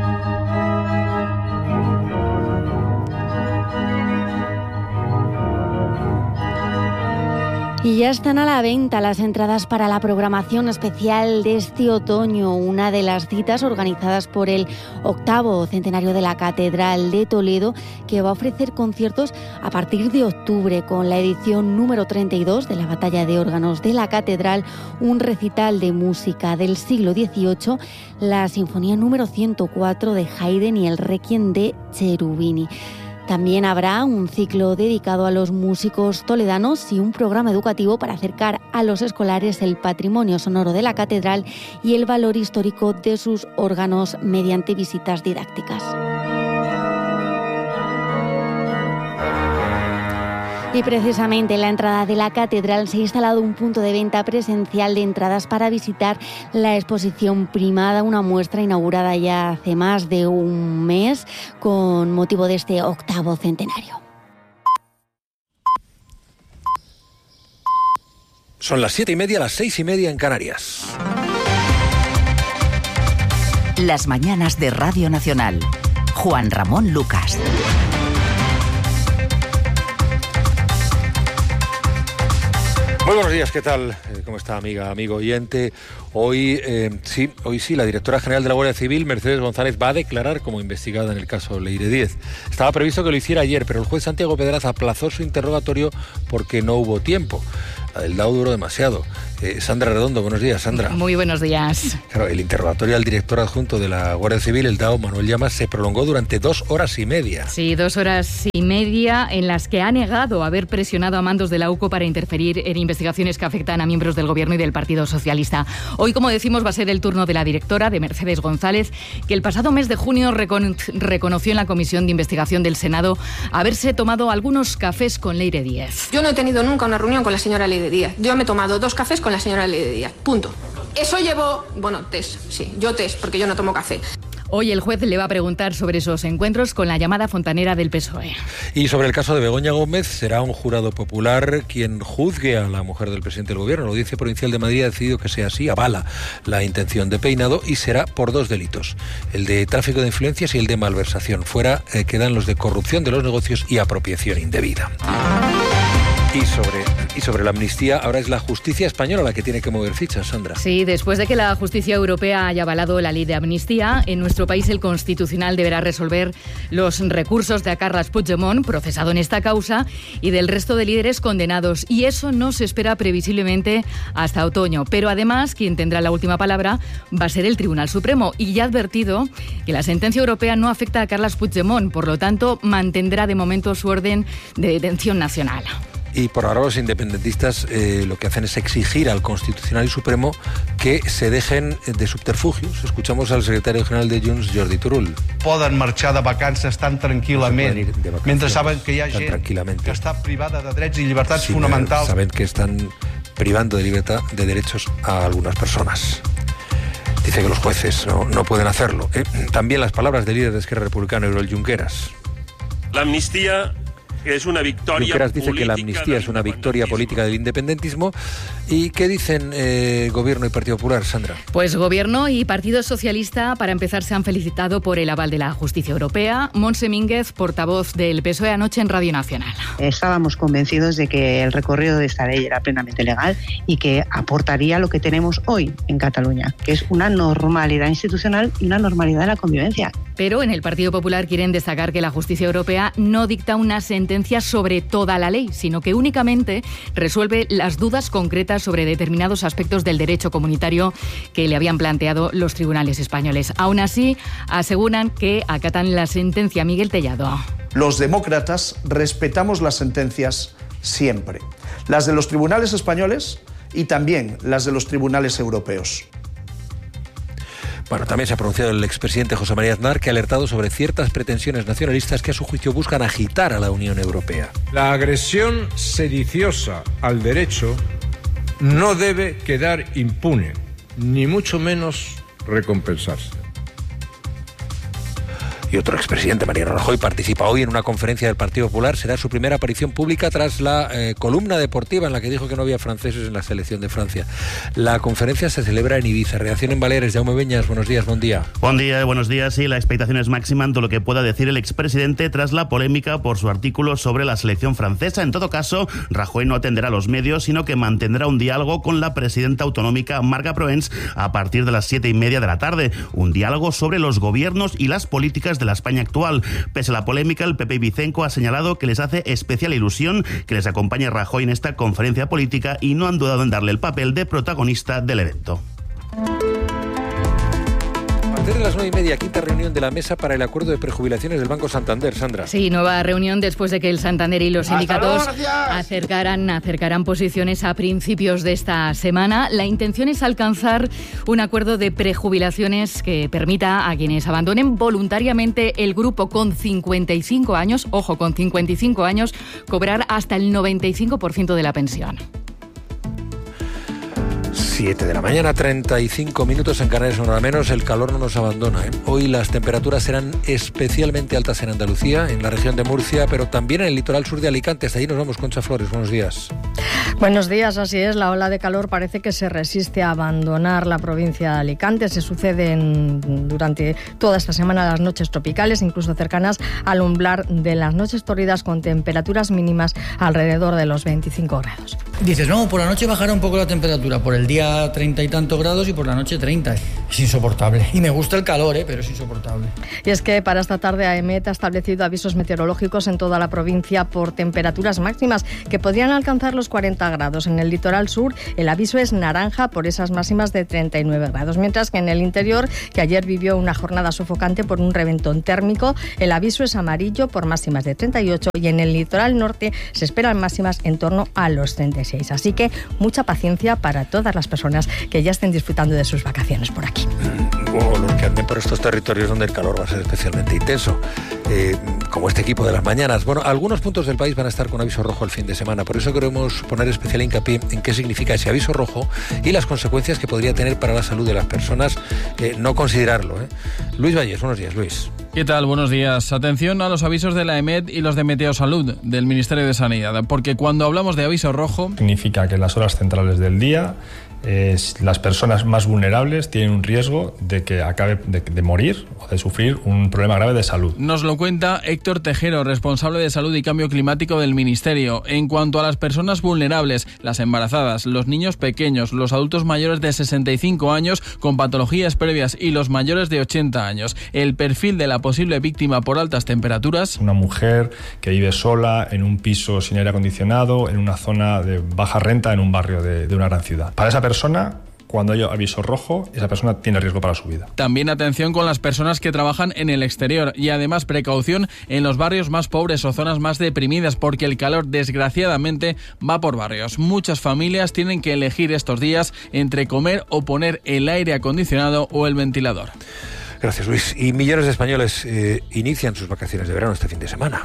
Y ya están a la venta las entradas para la programación especial de este otoño, una de las citas organizadas por el 8º centenario de la Catedral de Toledo, que va a ofrecer conciertos a partir de octubre con la edición número 32 de la Batalla de Órganos de la Catedral, un recital de música del siglo XVIII, la Sinfonía número 104 de Haydn y el Requiem de Cherubini. También habrá un ciclo dedicado a los músicos toledanos y un programa educativo para acercar a los escolares el patrimonio sonoro de la catedral y el valor histórico de sus órganos mediante visitas didácticas. Y precisamente en la entrada de la catedral se ha instalado un punto de venta presencial de entradas para visitar la exposición Primada, una muestra inaugurada ya hace más de un mes con motivo de este 8º centenario. Son las 7:30, las 6:30 en Canarias. Las mañanas de Radio Nacional. Juan Ramón Lucas. Muy buenos días, ¿qué tal? ¿Cómo está, amiga, amigo oyente? Hoy sí, la directora general de la Guardia Civil, Mercedes González, va a declarar como investigada en el caso Leire Díez. Estaba previsto que lo hiciera ayer, pero el juez Santiago Pedraz aplazó su interrogatorio porque no hubo tiempo. El DAO duró demasiado. Sandra Redondo, buenos días, Sandra. Muy buenos días. Claro, el interrogatorio al director adjunto de la Guardia Civil, el DAO, Manuel Llamas, se prolongó durante 2 horas y media. Sí, 2 horas y media en las que ha negado haber presionado a mandos de la UCO para interferir en investigaciones que afectan a miembros del Gobierno y del Partido Socialista. Hoy, como decimos, va a ser el turno de la directora, de Mercedes González, que el pasado mes de junio reconoció en la Comisión de Investigación del Senado haberse tomado algunos cafés con Leire Díez. Yo no he tenido nunca una reunión con la señora Leire Díez. Yo me he tomado 2 cafés con la señora Leire Díez. Punto. Eso llevo... Bueno, test. Sí, yo test, porque yo no tomo café. Hoy el juez le va a preguntar sobre esos encuentros con la llamada fontanera del PSOE. Y sobre el caso de Begoña Gómez, será un jurado popular quien juzgue a la mujer del presidente del Gobierno. La Audiencia Provincial de Madrid ha decidido que sea así, avala la intención de Peinado y será por 2 delitos, el de tráfico de influencias y el de malversación. Fuera quedan los de corrupción de los negocios y apropiación indebida. Y sobre la amnistía, ahora es la justicia española la que tiene que mover fichas, Sandra. Sí, después de que la justicia europea haya avalado la ley de amnistía, en nuestro país el Constitucional deberá resolver los recursos de Carles Puigdemont, procesado en esta causa, y del resto de líderes condenados. Y eso no se espera previsiblemente hasta otoño. Pero además, quien tendrá la última palabra va a ser el Tribunal Supremo. Y ya ha advertido que la sentencia europea no afecta a Carles Puigdemont, por lo tanto, mantendrá de momento su orden de detención nacional. Y por ahora los independentistas lo que hacen es exigir al Constitucional y Supremo que se dejen de subterfugios. Escuchamos al secretario general de Junts, Jordi Turull. Poden marxar de vacances tan tranquil·lament, mentre saben que hi ha gent que està privada de drets i llibertats fonamentals. Saben que están privando de libertad, de derechos a algunas personas. Dice que los jueces no pueden hacerlo. También las palabras del líder de Esquerra Republicana, Oriol Junqueras. La amnistía es una victoria. Junqueras dice que la amnistía es una victoria política del independentismo. ¿Y qué dicen Gobierno y Partido Popular, Sandra? Pues Gobierno y Partido Socialista, para empezar, se han felicitado por el aval de la justicia europea. Montse Mínguez, portavoz del PSOE, anoche en Radio Nacional. Estábamos convencidos de que el recorrido de esta ley era plenamente legal y que aportaría lo que tenemos hoy en Cataluña, que es una normalidad institucional y una normalidad de la convivencia. Pero en el Partido Popular quieren destacar que la justicia europea no dicta una sentencia sobre toda la ley, sino que únicamente resuelve las dudas concretas sobre determinados aspectos del derecho comunitario que le habían planteado los tribunales españoles. Aún así, aseguran que acatan la sentencia. Miguel Tellado. Los demócratas respetamos las sentencias siempre, las de los tribunales españoles y también las de los tribunales europeos. Bueno, también se ha pronunciado el expresidente José María Aznar, que ha alertado sobre ciertas pretensiones nacionalistas que a su juicio buscan agitar a la Unión Europea. La agresión sediciosa al derecho no debe quedar impune, ni mucho menos recompensarse. Y otro expresidente, Mariano Rajoy, participa hoy en una conferencia del Partido Popular. Será su primera aparición pública tras la columna deportiva en la que dijo que no había franceses en la selección de Francia. La conferencia se celebra en Ibiza. Reacción en Baleares. Jaume Beñas, buenos días, buen día. Buen día, buenos días. Sí, la expectación es máxima en todo lo que pueda decir el expresidente tras la polémica por su artículo sobre la selección francesa. En todo caso, Rajoy no atenderá a los medios, sino que mantendrá un diálogo con la presidenta autonómica Marga Proens a partir de las 7:30 de la tarde. Un diálogo sobre los gobiernos y las políticas de la España actual. Pese a la polémica, el PP y Vicenco ha señalado que les hace especial ilusión que les acompañe Rajoy en esta conferencia política y no han dudado en darle el papel de protagonista del evento. Desde las 9:30, quinta reunión de la mesa para el acuerdo de prejubilaciones del Banco Santander, Sandra. Sí, nueva reunión después de que el Santander y los sindicatos acercaran posiciones a principios de esta semana. La intención es alcanzar un acuerdo de prejubilaciones que permita a quienes abandonen voluntariamente el grupo con 55 años, ojo, con 55 años, cobrar hasta el 95% de la pensión. 7 de la mañana, 35 minutos en Canarias, una hora menos. El calor no nos abandona, ¿eh? Hoy las temperaturas serán especialmente altas en Andalucía, en la región de Murcia, pero también en el litoral sur de Alicante. Hasta allí nos vamos, Concha Flores. Buenos días. Buenos días, así es. La ola de calor parece que se resiste a abandonar la provincia de Alicante. Se suceden durante toda esta semana las noches tropicales, incluso cercanas al umbral de las noches tórridas, con temperaturas mínimas alrededor de los 25 grados. Dices, no, por la noche bajará un poco la temperatura, por el día 30 y tantos grados y por la noche 30. Es insoportable. Y me gusta el calor, pero es insoportable. Y es que para esta tarde AEMET ha establecido avisos meteorológicos en toda la provincia por temperaturas máximas que podrían alcanzar los 40 grados. En el litoral sur el aviso es naranja por esas máximas de 39 grados, mientras que en el interior, que ayer vivió una jornada sofocante por un reventón térmico, el aviso es amarillo por máximas de 38 y en el litoral norte se esperan máximas en torno a los 36. Así que mucha paciencia para todas las personas que ya estén disfrutando de sus vacaciones por aquí. O los que anden por estos territorios donde el calor va a ser especialmente intenso, como este equipo de las mañanas. Bueno, algunos puntos del país van a estar con aviso rojo el fin de semana, por eso queremos poner especial hincapié en qué significa ese aviso rojo y las consecuencias que podría tener para la salud de las personas no considerarlo. Luis Valles, buenos días, Luis. ¿Qué tal? Buenos días. Atención a los avisos de la EMET y los de Meteosalud, del Ministerio de Sanidad, porque cuando hablamos de aviso rojo... Significa que en las horas centrales del día las personas más vulnerables tienen un riesgo de que acabe de morir o de sufrir un problema grave de salud. Nos lo cuenta Héctor Tejero, responsable de Salud y Cambio Climático del Ministerio. En cuanto a las personas vulnerables, las embarazadas, los niños pequeños, los adultos mayores de 65 años con patologías previas y los mayores de 80 años. El perfil de la posible víctima por altas temperaturas... Una mujer que vive sola en un piso sin aire acondicionado, en una zona de baja renta, en un barrio de una gran ciudad. Para esa persona, cuando hay aviso rojo, esa persona tiene riesgo para su vida. También atención con las personas que trabajan en el exterior y además precaución en los barrios más pobres o zonas más deprimidas, porque el calor desgraciadamente va por barrios. Muchas familias tienen que elegir estos días entre comer o poner el aire acondicionado o el ventilador. Gracias, Luis. Y millones de españoles inician sus vacaciones de verano este fin de semana.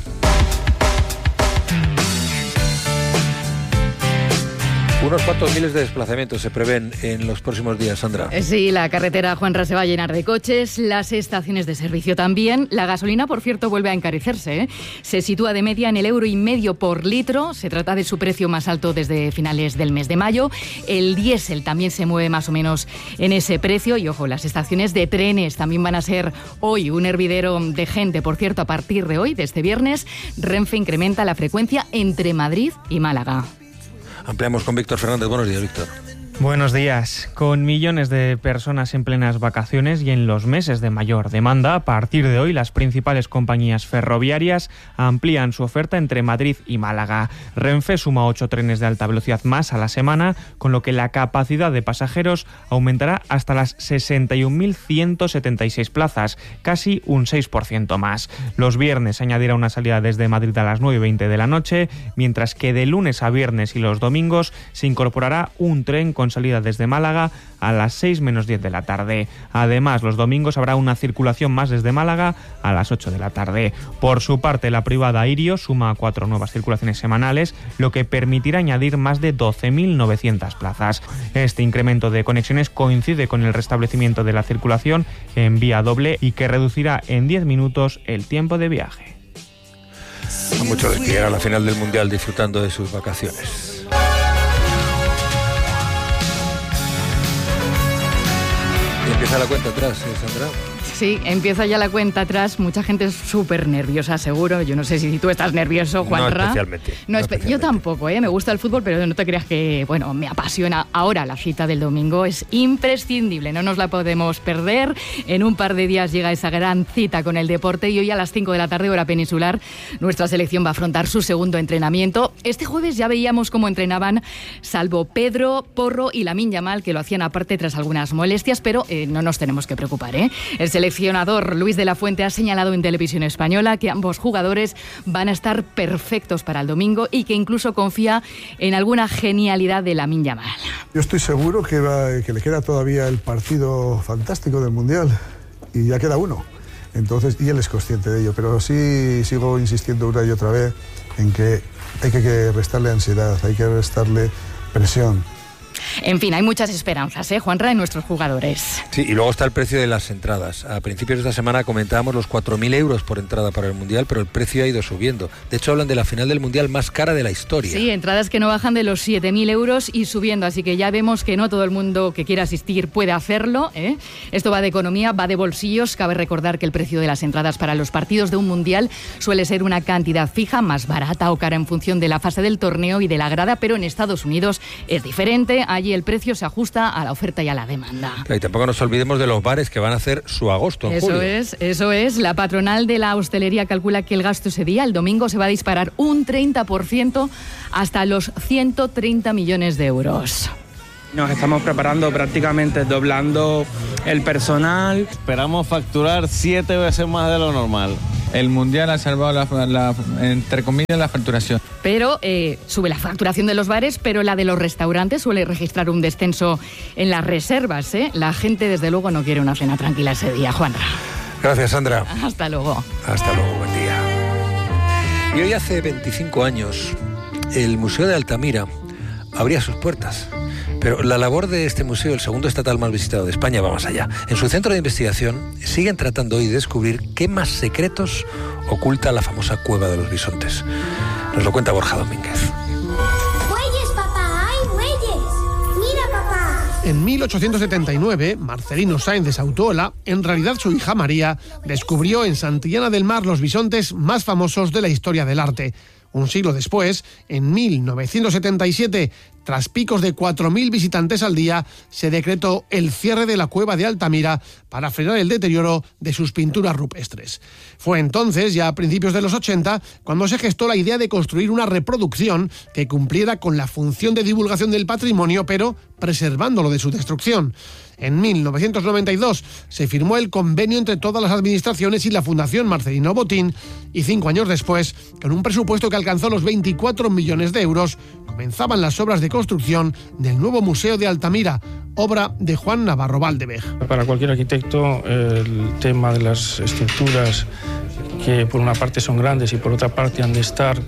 Unos cuantos miles de desplazamientos se prevén en los próximos días, Sandra. Sí, la carretera Juanra se va a llenar de coches, las estaciones de servicio también. La gasolina, por cierto, vuelve a encarecerse. Se sitúa de media en el €1,5 por litro. Se trata de su precio más alto desde finales del mes de mayo. El diésel también se mueve más o menos en ese precio. Y ojo, las estaciones de trenes también van a ser hoy un hervidero de gente. Por cierto, a partir de hoy, de este viernes, Renfe incrementa la frecuencia entre Madrid y Málaga. Ampliamos con Víctor Fernández. Buenos días, Víctor. Buenos días. Con millones de personas en plenas vacaciones y en los meses de mayor demanda, a partir de hoy las principales compañías ferroviarias amplían su oferta entre Madrid y Málaga. Renfe suma 8 trenes de alta velocidad más a la semana, con lo que la capacidad de pasajeros aumentará hasta las 61.176 plazas, casi un 6% más. Los viernes se añadirá una salida desde Madrid a las 9:20 de la noche, mientras que de lunes a viernes y los domingos se incorporará un tren con salida desde Málaga a las 6 menos 10 de la tarde. Además, los domingos habrá una circulación más desde Málaga a las 8 de la tarde. Por su parte, la privada Irio suma 4 nuevas circulaciones semanales, lo que permitirá añadir más de 12.900 plazas. Este incremento de conexiones coincide con el restablecimiento de la circulación en vía doble y que reducirá en 10 minutos el tiempo de viaje. A muchos les pillará la final del Mundial disfrutando de sus vacaciones. Empieza la cuenta atrás, Sandra. Sí, empieza ya la cuenta atrás. Mucha gente es súper nerviosa, seguro. Yo no sé si tú estás nervioso, Juanra. No especialmente. No especialmente. Yo tampoco, me gusta el fútbol, pero no te creas que, bueno, me apasiona. Ahora la cita del domingo es imprescindible, no nos la podemos perder. En un par de días llega esa gran cita con el deporte y hoy a las 5 de la tarde, hora peninsular, nuestra selección va a afrontar su segundo entrenamiento. Este jueves ya veíamos cómo entrenaban, salvo Pedro Porro y Lamine Yamal, que lo hacían aparte tras algunas molestias, pero no nos tenemos que preocupar, El seleccionador Luis de la Fuente ha señalado en Televisión Española que ambos jugadores van a estar perfectos para el domingo y que incluso confía en alguna genialidad de Lamine Yamal. Yo estoy seguro que le queda todavía el partido fantástico del Mundial y ya queda uno. Entonces, y él es consciente de ello, pero sí sigo insistiendo una y otra vez en que hay que restarle ansiedad, hay que restarle presión. En fin, hay muchas esperanzas, Juanra, en nuestros jugadores. Sí, y luego está el precio de las entradas. A principios de esta semana comentábamos los 4.000 euros por entrada para el Mundial, pero el precio ha ido subiendo. De hecho, hablan de la final del Mundial más cara de la historia. Sí, entradas que no bajan de los 7.000 euros y subiendo, así que ya vemos que no todo el mundo que quiera asistir puede hacerlo, Esto va de economía, va de bolsillos. Cabe recordar que el precio de las entradas para los partidos de un Mundial suele ser una cantidad fija, más barata o cara en función de la fase del torneo y de la grada, pero en Estados Unidos es diferente. Allí el precio se ajusta a la oferta y a la demanda. Y tampoco nos olvidemos de los bares que van a hacer su agosto en julio. Eso es. La patronal de la hostelería calcula que el gasto ese día, el domingo, se va a disparar un 30% hasta los 130 millones de euros. Nos estamos preparando, prácticamente doblando el personal. Esperamos facturar 7 veces más de lo normal. El Mundial ha salvado entre comillas, la facturación. Pero sube la facturación de los bares, pero la de los restaurantes suele registrar un descenso en las reservas, La gente, desde luego, no quiere una cena tranquila ese día, Juanra. Gracias, Sandra. Hasta luego. Hasta luego, buen día. Y hoy hace 25 años, el Museo de Altamira abría sus puertas. Pero la labor de este museo, el segundo estatal más visitado de España, va más allá. En su centro de investigación siguen tratando hoy de descubrir qué más secretos oculta la famosa Cueva de los Bisontes. Nos lo cuenta Borja Domínguez. ¡Muelles, papá! ¡Hay muelles! ¡Mira, papá! En 1879, Marcelino Sáenz de Sautuola, en realidad su hija María, descubrió en Santillana del Mar los bisontes más famosos de la historia del arte. Un siglo después, en 1977, tras picos de 4.000 visitantes al día, se decretó el cierre de la Cueva de Altamira para frenar el deterioro de sus pinturas rupestres. Fue entonces, ya a principios de los 80, cuando se gestó la idea de construir una reproducción que cumpliera con la función de divulgación del patrimonio, pero preservándolo de su destrucción. En 1992 se firmó el convenio entre todas las administraciones y la Fundación Marcelino Botín y 5 años después, con un presupuesto que alcanzó los 24 millones de euros, comenzaban las obras de construcción del nuevo Museo de Altamira, obra de Juan Navarro Valdevej. Para cualquier arquitecto, el tema de las estructuras, que por una parte son grandes y por otra parte han de estar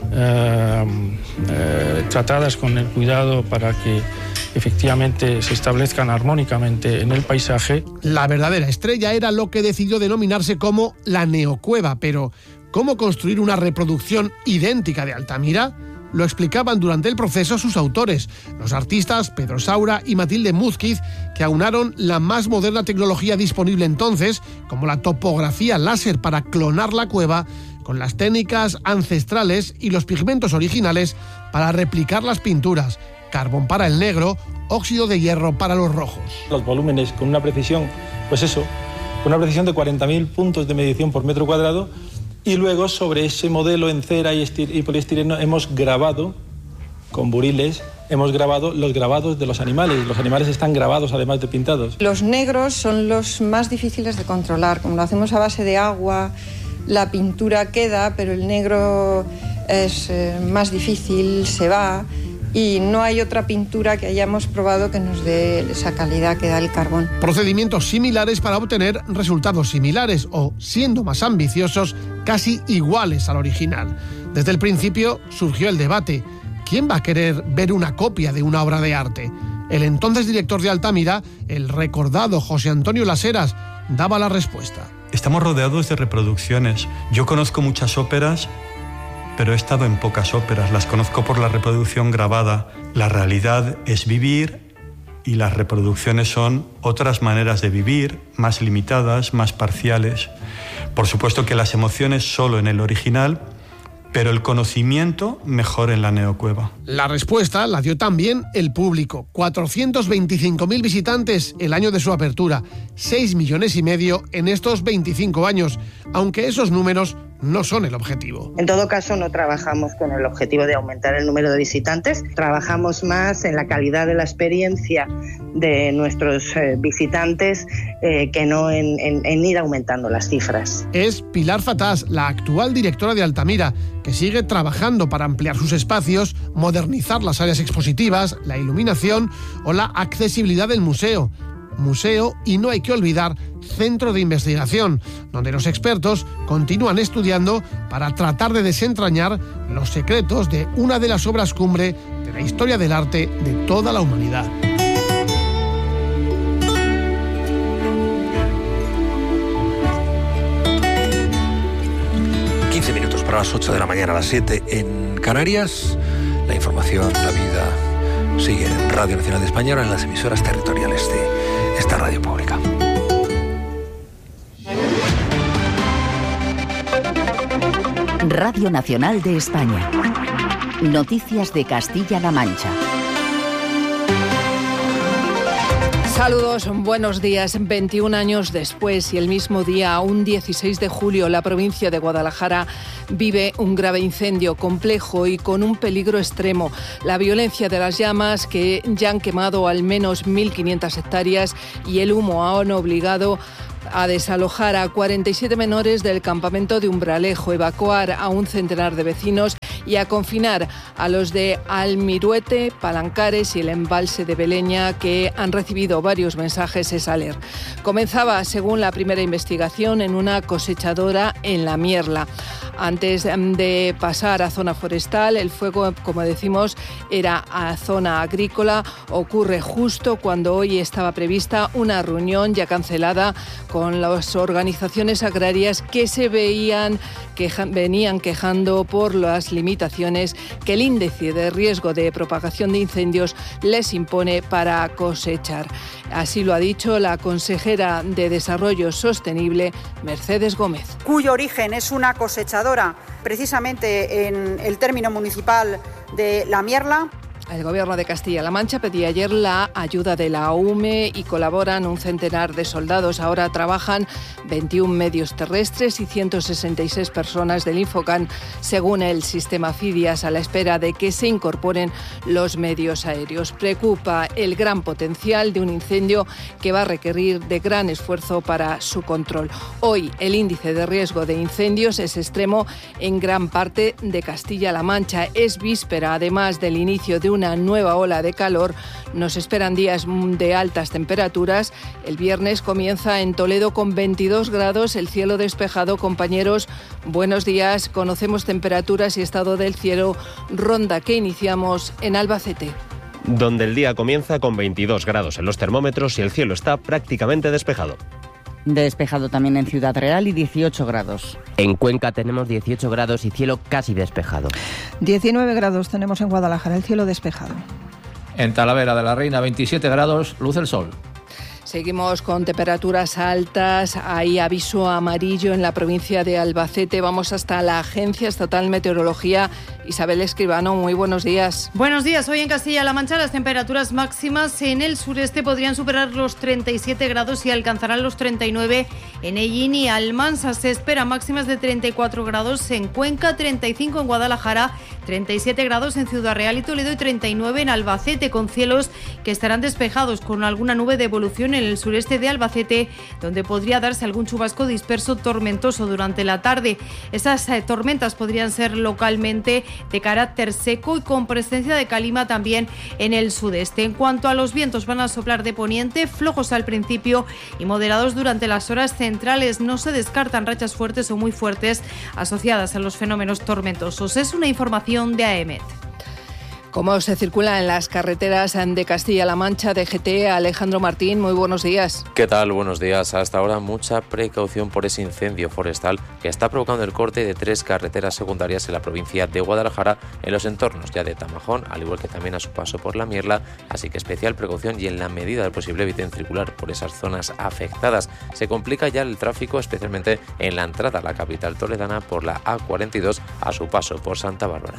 tratadas con el cuidado para que efectivamente se establezcan armónicamente en el paisaje. La verdadera estrella era lo que decidió denominarse como la Neocueva, pero ¿cómo construir una reproducción idéntica de Altamira? Lo explicaban durante el proceso sus autores, los artistas Pedro Saura y Matilde Múzquiz, que aunaron la más moderna tecnología disponible entonces, como la topografía láser para clonar la cueva, con las técnicas ancestrales y los pigmentos originales para replicar las pinturas, carbón para el negro, óxido de hierro para los rojos. Los volúmenes con una precisión, pues eso, con una precisión de 40.000 puntos de medición por metro cuadrado, y luego sobre ese modelo en cera y poliestireno hemos grabado, con buriles, hemos grabado los grabados de los animales. Los animales están grabados además de pintados. Los negros son los más difíciles de controlar. Como lo hacemos a base de agua, la pintura queda, pero el negro es más difícil, se va, y no hay otra pintura que hayamos probado que nos dé esa calidad que da el carbón. Procedimientos similares para obtener resultados similares o, siendo más ambiciosos, casi iguales al original. Desde el principio surgió el debate: ¿quién va a querer ver una copia de una obra de arte? El entonces director de Altamira, el recordado José Antonio Las Heras, daba la respuesta. Estamos rodeados de reproducciones. Yo conozco muchas óperas, pero he estado en pocas óperas. Las conozco por la reproducción grabada. La realidad es vivir y las reproducciones son otras maneras de vivir, más limitadas, más parciales. Por supuesto que las emociones solo en el original, pero el conocimiento mejor en la neocueva. La respuesta la dio también el público. 425.000 visitantes el año de su apertura, 6,5 millones en estos 25 años, aunque esos números no son el objetivo. En todo caso, no trabajamos con el objetivo de aumentar el número de visitantes, trabajamos más en la calidad de la experiencia de nuestros visitantes que no en ir aumentando las cifras. Es Pilar Fatás, la actual directora de Altamira, que sigue trabajando para ampliar sus espacios, modernizar las áreas expositivas, la iluminación o la accesibilidad del museo. Museo y, no hay que olvidar, centro de investigación, donde los expertos continúan estudiando para tratar de desentrañar los secretos de una de las obras cumbre de la historia del arte de toda la humanidad. Para las 8 de la mañana, a las 7 en Canarias. La información, la vida sigue en Radio Nacional de España, ahora en las emisoras territoriales de esta radio pública. Radio Nacional de España. Noticias de Castilla-La Mancha. Saludos, buenos días. 21 años después y el mismo día, un 16 de julio, la provincia de Guadalajara vive un grave incendio complejo y con un peligro extremo. La violencia de las llamas, que ya han quemado al menos 1.500 hectáreas, y el humo han obligado a desalojar a 47 menores del campamento de Umbralejo, evacuar a un centenar de vecinos y a confinar a los de Almiruete, Palancares y el embalse de Beleña, que han recibido varios mensajes Esaler. Comenzaba, según la primera investigación, en una cosechadora en La Mierla. Antes de pasar a zona forestal, el fuego, como decimos, era a zona agrícola. Ocurre justo cuando hoy estaba prevista una reunión ya cancelada con las organizaciones agrarias que venían quejando por las limitaciones que el índice de riesgo de propagación de incendios les impone para cosechar. Así lo ha dicho la consejera de Desarrollo Sostenible, Mercedes Gómez. Cuyo origen es una cosechadora, precisamente en el término municipal de La Mierla. El Gobierno de Castilla-La Mancha pedía ayer la ayuda de la UME y colaboran un centenar de soldados. Ahora trabajan 21 medios terrestres y 166 personas del Infocan, según el sistema FIDIAS, a la espera de que se incorporen los medios aéreos. Preocupa el gran potencial de un incendio que va a requerir de gran esfuerzo para su control. Hoy el índice de riesgo de incendios es extremo en gran parte de Castilla-La Mancha. Es víspera, además del inicio de una nueva ola de calor. Nos esperan días de altas temperaturas. El viernes comienza en Toledo con 22 grados, el cielo despejado. Compañeros, buenos días. Conocemos temperaturas y estado del cielo, ronda que iniciamos en Albacete, donde el día comienza con 22 grados en los termómetros y el cielo está prácticamente despejado. Despejado también en Ciudad Real y 18 grados. En Cuenca tenemos 18 grados y cielo casi despejado. 19 grados tenemos en Guadalajara, el cielo despejado. En Talavera de la Reina, 27 grados, luce el sol. Seguimos con temperaturas altas. Hay aviso amarillo en la provincia de Albacete. Vamos hasta la Agencia Estatal de Meteorología. Isabel Escribano, muy buenos días. Buenos días. Hoy en Castilla-La Mancha las temperaturas máximas en el sureste podrían superar los 37 grados y alcanzarán los 39 en Ellín y Almansa. Se esperan máximas de 34 grados en Cuenca, 35 en Guadalajara, 37 grados en Ciudad Real y Toledo y 39 en Albacete, con cielos que estarán despejados con alguna nube de evolución en el sureste de Albacete, donde podría darse algún chubasco disperso tormentoso durante la tarde. Esas tormentas podrían ser localmente de carácter seco y con presencia de calima también en el sudeste. En cuanto a los vientos, van a soplar de poniente, flojos al principio y moderados durante las horas centrales. No se descartan rachas fuertes o muy fuertes asociadas a los fenómenos tormentosos. Es una información de AEMET. ¿Cómo se circula en las carreteras de Castilla-La Mancha? DGT, Alejandro Martín, muy buenos días. ¿Qué tal? Buenos días. Hasta ahora mucha precaución por ese incendio forestal que está provocando el corte de 3 carreteras secundarias en la provincia de Guadalajara, en los entornos ya de Tamajón, al igual que también a su paso por la Mierla, así que especial precaución y en la medida del posible eviten circular por esas zonas afectadas. Se complica ya el tráfico, especialmente en la entrada a la capital toledana por la A42 a su paso por Santa Bárbara.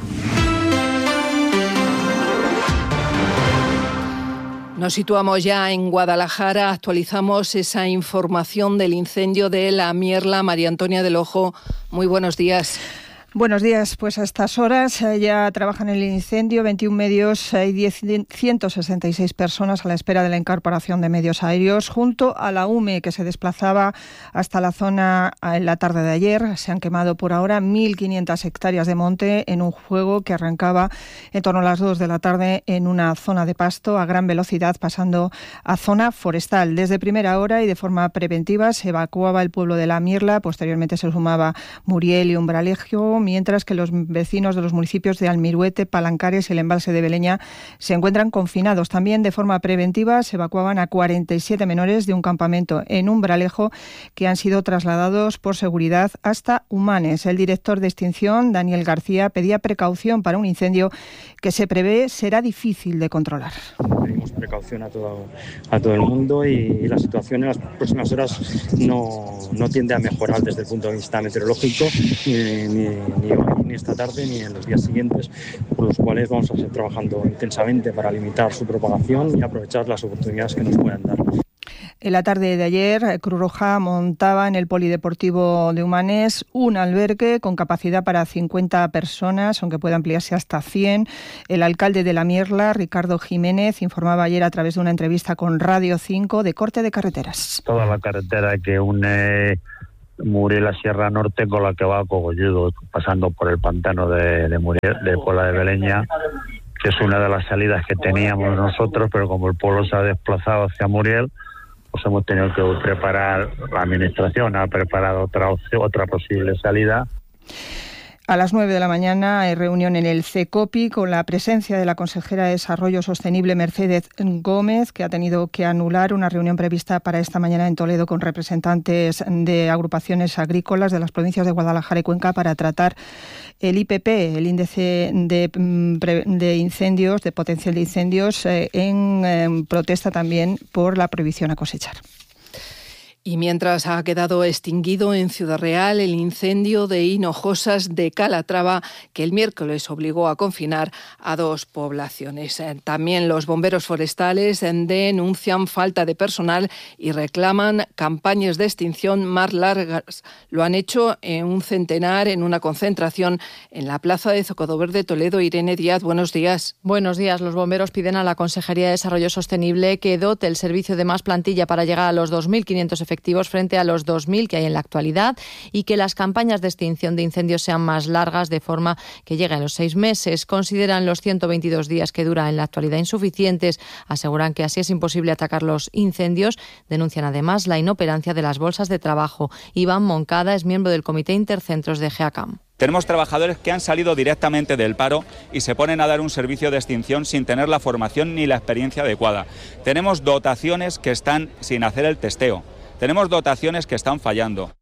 Nos situamos ya en Guadalajara, actualizamos esa información del incendio de la Mierla. María Antonia del Ojo, muy buenos días. Buenos días, pues a estas horas ya trabajan en el incendio 21 medios y 166 personas a la espera de la incorporación de medios aéreos junto a la UME que se desplazaba hasta la zona en la tarde de ayer. Se han quemado por ahora 1.500 hectáreas de monte en un fuego que arrancaba en torno a las 2 de la tarde en una zona de pasto a gran velocidad pasando a zona forestal. Desde primera hora y de forma preventiva se evacuaba el pueblo de la Mierla, posteriormente se sumaba Muriel y Umbralejo, mientras que los vecinos de los municipios de Almiruete, Palancares y el embalse de Beleña se encuentran confinados. También de forma preventiva se evacuaban a 47 menores de un campamento en Umbralejo que han sido trasladados por seguridad hasta Humanes. El director de extinción, Daniel García, pedía precaución para un incendio que se prevé será difícil de controlar. Pedimos precaución a todo el mundo y la situación en las próximas horas no tiende a mejorar desde el punto de vista meteorológico ni hoy, ni esta tarde, ni en los días siguientes, por los cuales vamos a seguir trabajando intensamente para limitar su propagación y aprovechar las oportunidades que nos puedan dar. En la tarde de ayer, Cruz Roja montaba en el Polideportivo de Humanes un albergue con capacidad para 50 personas, aunque puede ampliarse hasta 100. El alcalde de la Mierla, Ricardo Jiménez, informaba ayer a través de una entrevista con Radio 5 de corte de carreteras. Toda la carretera que une Muriel a Sierra Norte con la que va a Cogolludo, pasando por el pantano de Muriel, de Puebla de Beleña, que es una de las salidas que teníamos nosotros, pero como el pueblo se ha desplazado hacia Muriel, pues hemos tenido que preparar, la administración ha preparado otra posible salida. A las 9 de la mañana hay reunión en el CECOPI con la presencia de la consejera de Desarrollo Sostenible Mercedes Gómez, que ha tenido que anular una reunión prevista para esta mañana en Toledo con representantes de agrupaciones agrícolas de las provincias de Guadalajara y Cuenca para tratar el IPP, el índice de incendios, de potencial de incendios, en protesta también por la prohibición a cosechar. Y mientras ha quedado extinguido en Ciudad Real el incendio de Hinojosas de Calatrava, que el miércoles obligó a confinar a 2 poblaciones. También los bomberos forestales denuncian falta de personal y reclaman campañas de extinción más largas. Lo han hecho en un centenar en una concentración en la plaza de Zocodoverde, Toledo. Irene Díaz, buenos días. Buenos días. Los bomberos piden a la Consejería de Desarrollo Sostenible que dote el servicio de más plantilla para llegar a los 2.500 efectivos frente a los 2.000 que hay en la actualidad y que las campañas de extinción de incendios sean más largas de forma que lleguen a los 6 meses. Consideran los 122 días que dura en la actualidad insuficientes. Aseguran que así es imposible atacar los incendios. Denuncian además la inoperancia de las bolsas de trabajo. Iván Moncada es miembro del Comité Intercentros de GEACAM. Tenemos trabajadores que han salido directamente del paro y se ponen a dar un servicio de extinción sin tener la formación ni la experiencia adecuada. Tenemos dotaciones que están sin hacer el testeo. Tenemos dotaciones que están fallando.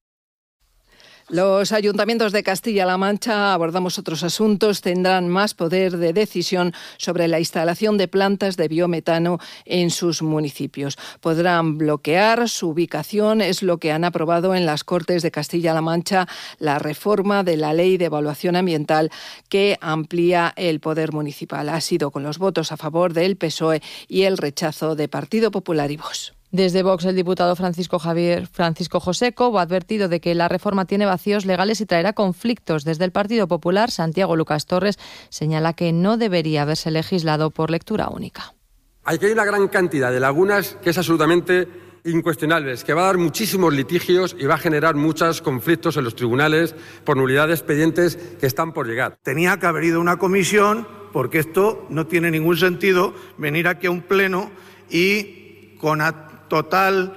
Los ayuntamientos de Castilla-La Mancha, abordamos otros asuntos, tendrán más poder de decisión sobre la instalación de plantas de biometano en sus municipios. Podrán bloquear su ubicación, es lo que han aprobado en las Cortes de Castilla-La Mancha, la reforma de la Ley de Evaluación Ambiental que amplía el poder municipal. Ha sido con los votos a favor del PSOE y el rechazo de Partido Popular y Vox. Desde Vox, el diputado Francisco José Cobo ha advertido de que la reforma tiene vacíos legales y traerá conflictos. Desde el Partido Popular, Santiago Lucas Torres señala que no debería haberse legislado por lectura única. Aquí hay una gran cantidad de lagunas que es absolutamente incuestionable, que va a dar muchísimos litigios y va a generar muchos conflictos en los tribunales por nulidad de expedientes que están por llegar. Tenía que haber ido una comisión porque esto no tiene ningún sentido venir aquí a un pleno y con total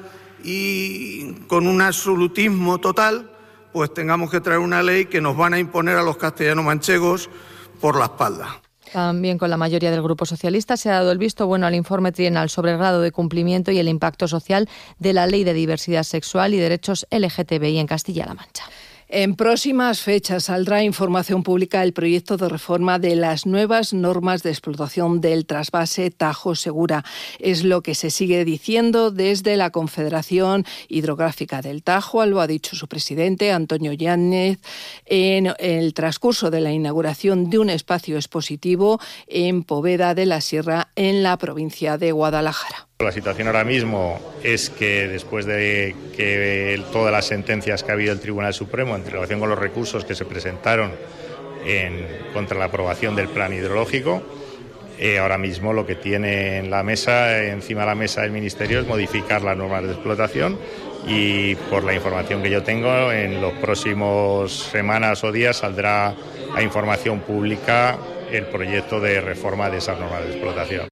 y con un absolutismo total, pues tengamos que traer una ley que nos van a imponer a los castellanos manchegos por la espalda. También con la mayoría del Grupo Socialista se ha dado el visto bueno al informe trienal sobre el grado de cumplimiento y el impacto social de la Ley de Diversidad Sexual y Derechos LGTBI en Castilla-La Mancha. En próximas fechas saldrá información pública el proyecto de reforma de las nuevas normas de explotación del trasvase Tajo Segura. Es lo que se sigue diciendo desde la Confederación Hidrográfica del Tajo, lo ha dicho su presidente, Antonio Yáñez, en el transcurso de la inauguración de un espacio expositivo en Poveda de la Sierra, en la provincia de Guadalajara. La situación ahora mismo es que después de que todas las sentencias que ha habido el Tribunal Supremo en relación con los recursos que se presentaron contra la aprobación del plan hidrológico, ahora mismo lo que tiene encima de la mesa del Ministerio es modificar las normas de explotación y por la información que yo tengo en los próximos semanas o días saldrá a información pública el proyecto de reforma de esas normas de explotación.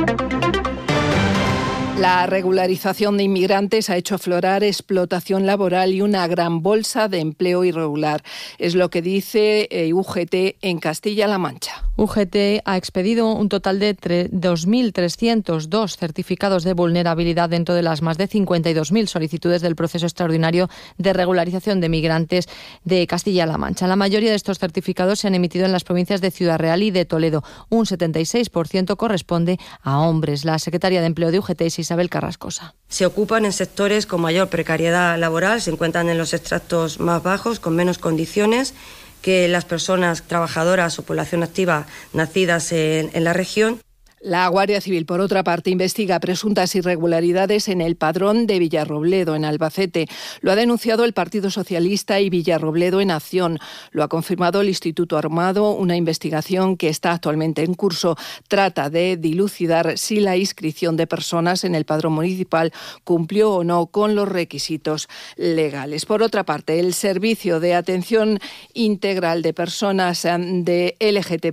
La regularización de inmigrantes ha hecho aflorar explotación laboral y una gran bolsa de empleo irregular. Es lo que dice UGT en Castilla-La Mancha. UGT ha expedido un total de 2.302 certificados de vulnerabilidad dentro de las más de 52.000 solicitudes del proceso extraordinario de regularización de migrantes de Castilla-La Mancha. La mayoría de estos certificados se han emitido en las provincias de Ciudad Real y de Toledo. Un 76% corresponde a hombres. La secretaria de Empleo de UGT es Isabel Carrascosa. Se ocupan en sectores con mayor precariedad laboral, se encuentran en los extractos más bajos, con menos condiciones que las personas trabajadoras o población activa nacidas en la región. La Guardia Civil, por otra parte, investiga presuntas irregularidades en el padrón de Villarrobledo, en Albacete. Lo ha denunciado el Partido Socialista y Villarrobledo en Acción. Lo ha confirmado el Instituto Armado. Una investigación que está actualmente en curso trata de dilucidar si la inscripción de personas en el padrón municipal cumplió o no con los requisitos legales. Por otra parte, el Servicio de Atención Integral de Personas de LGTB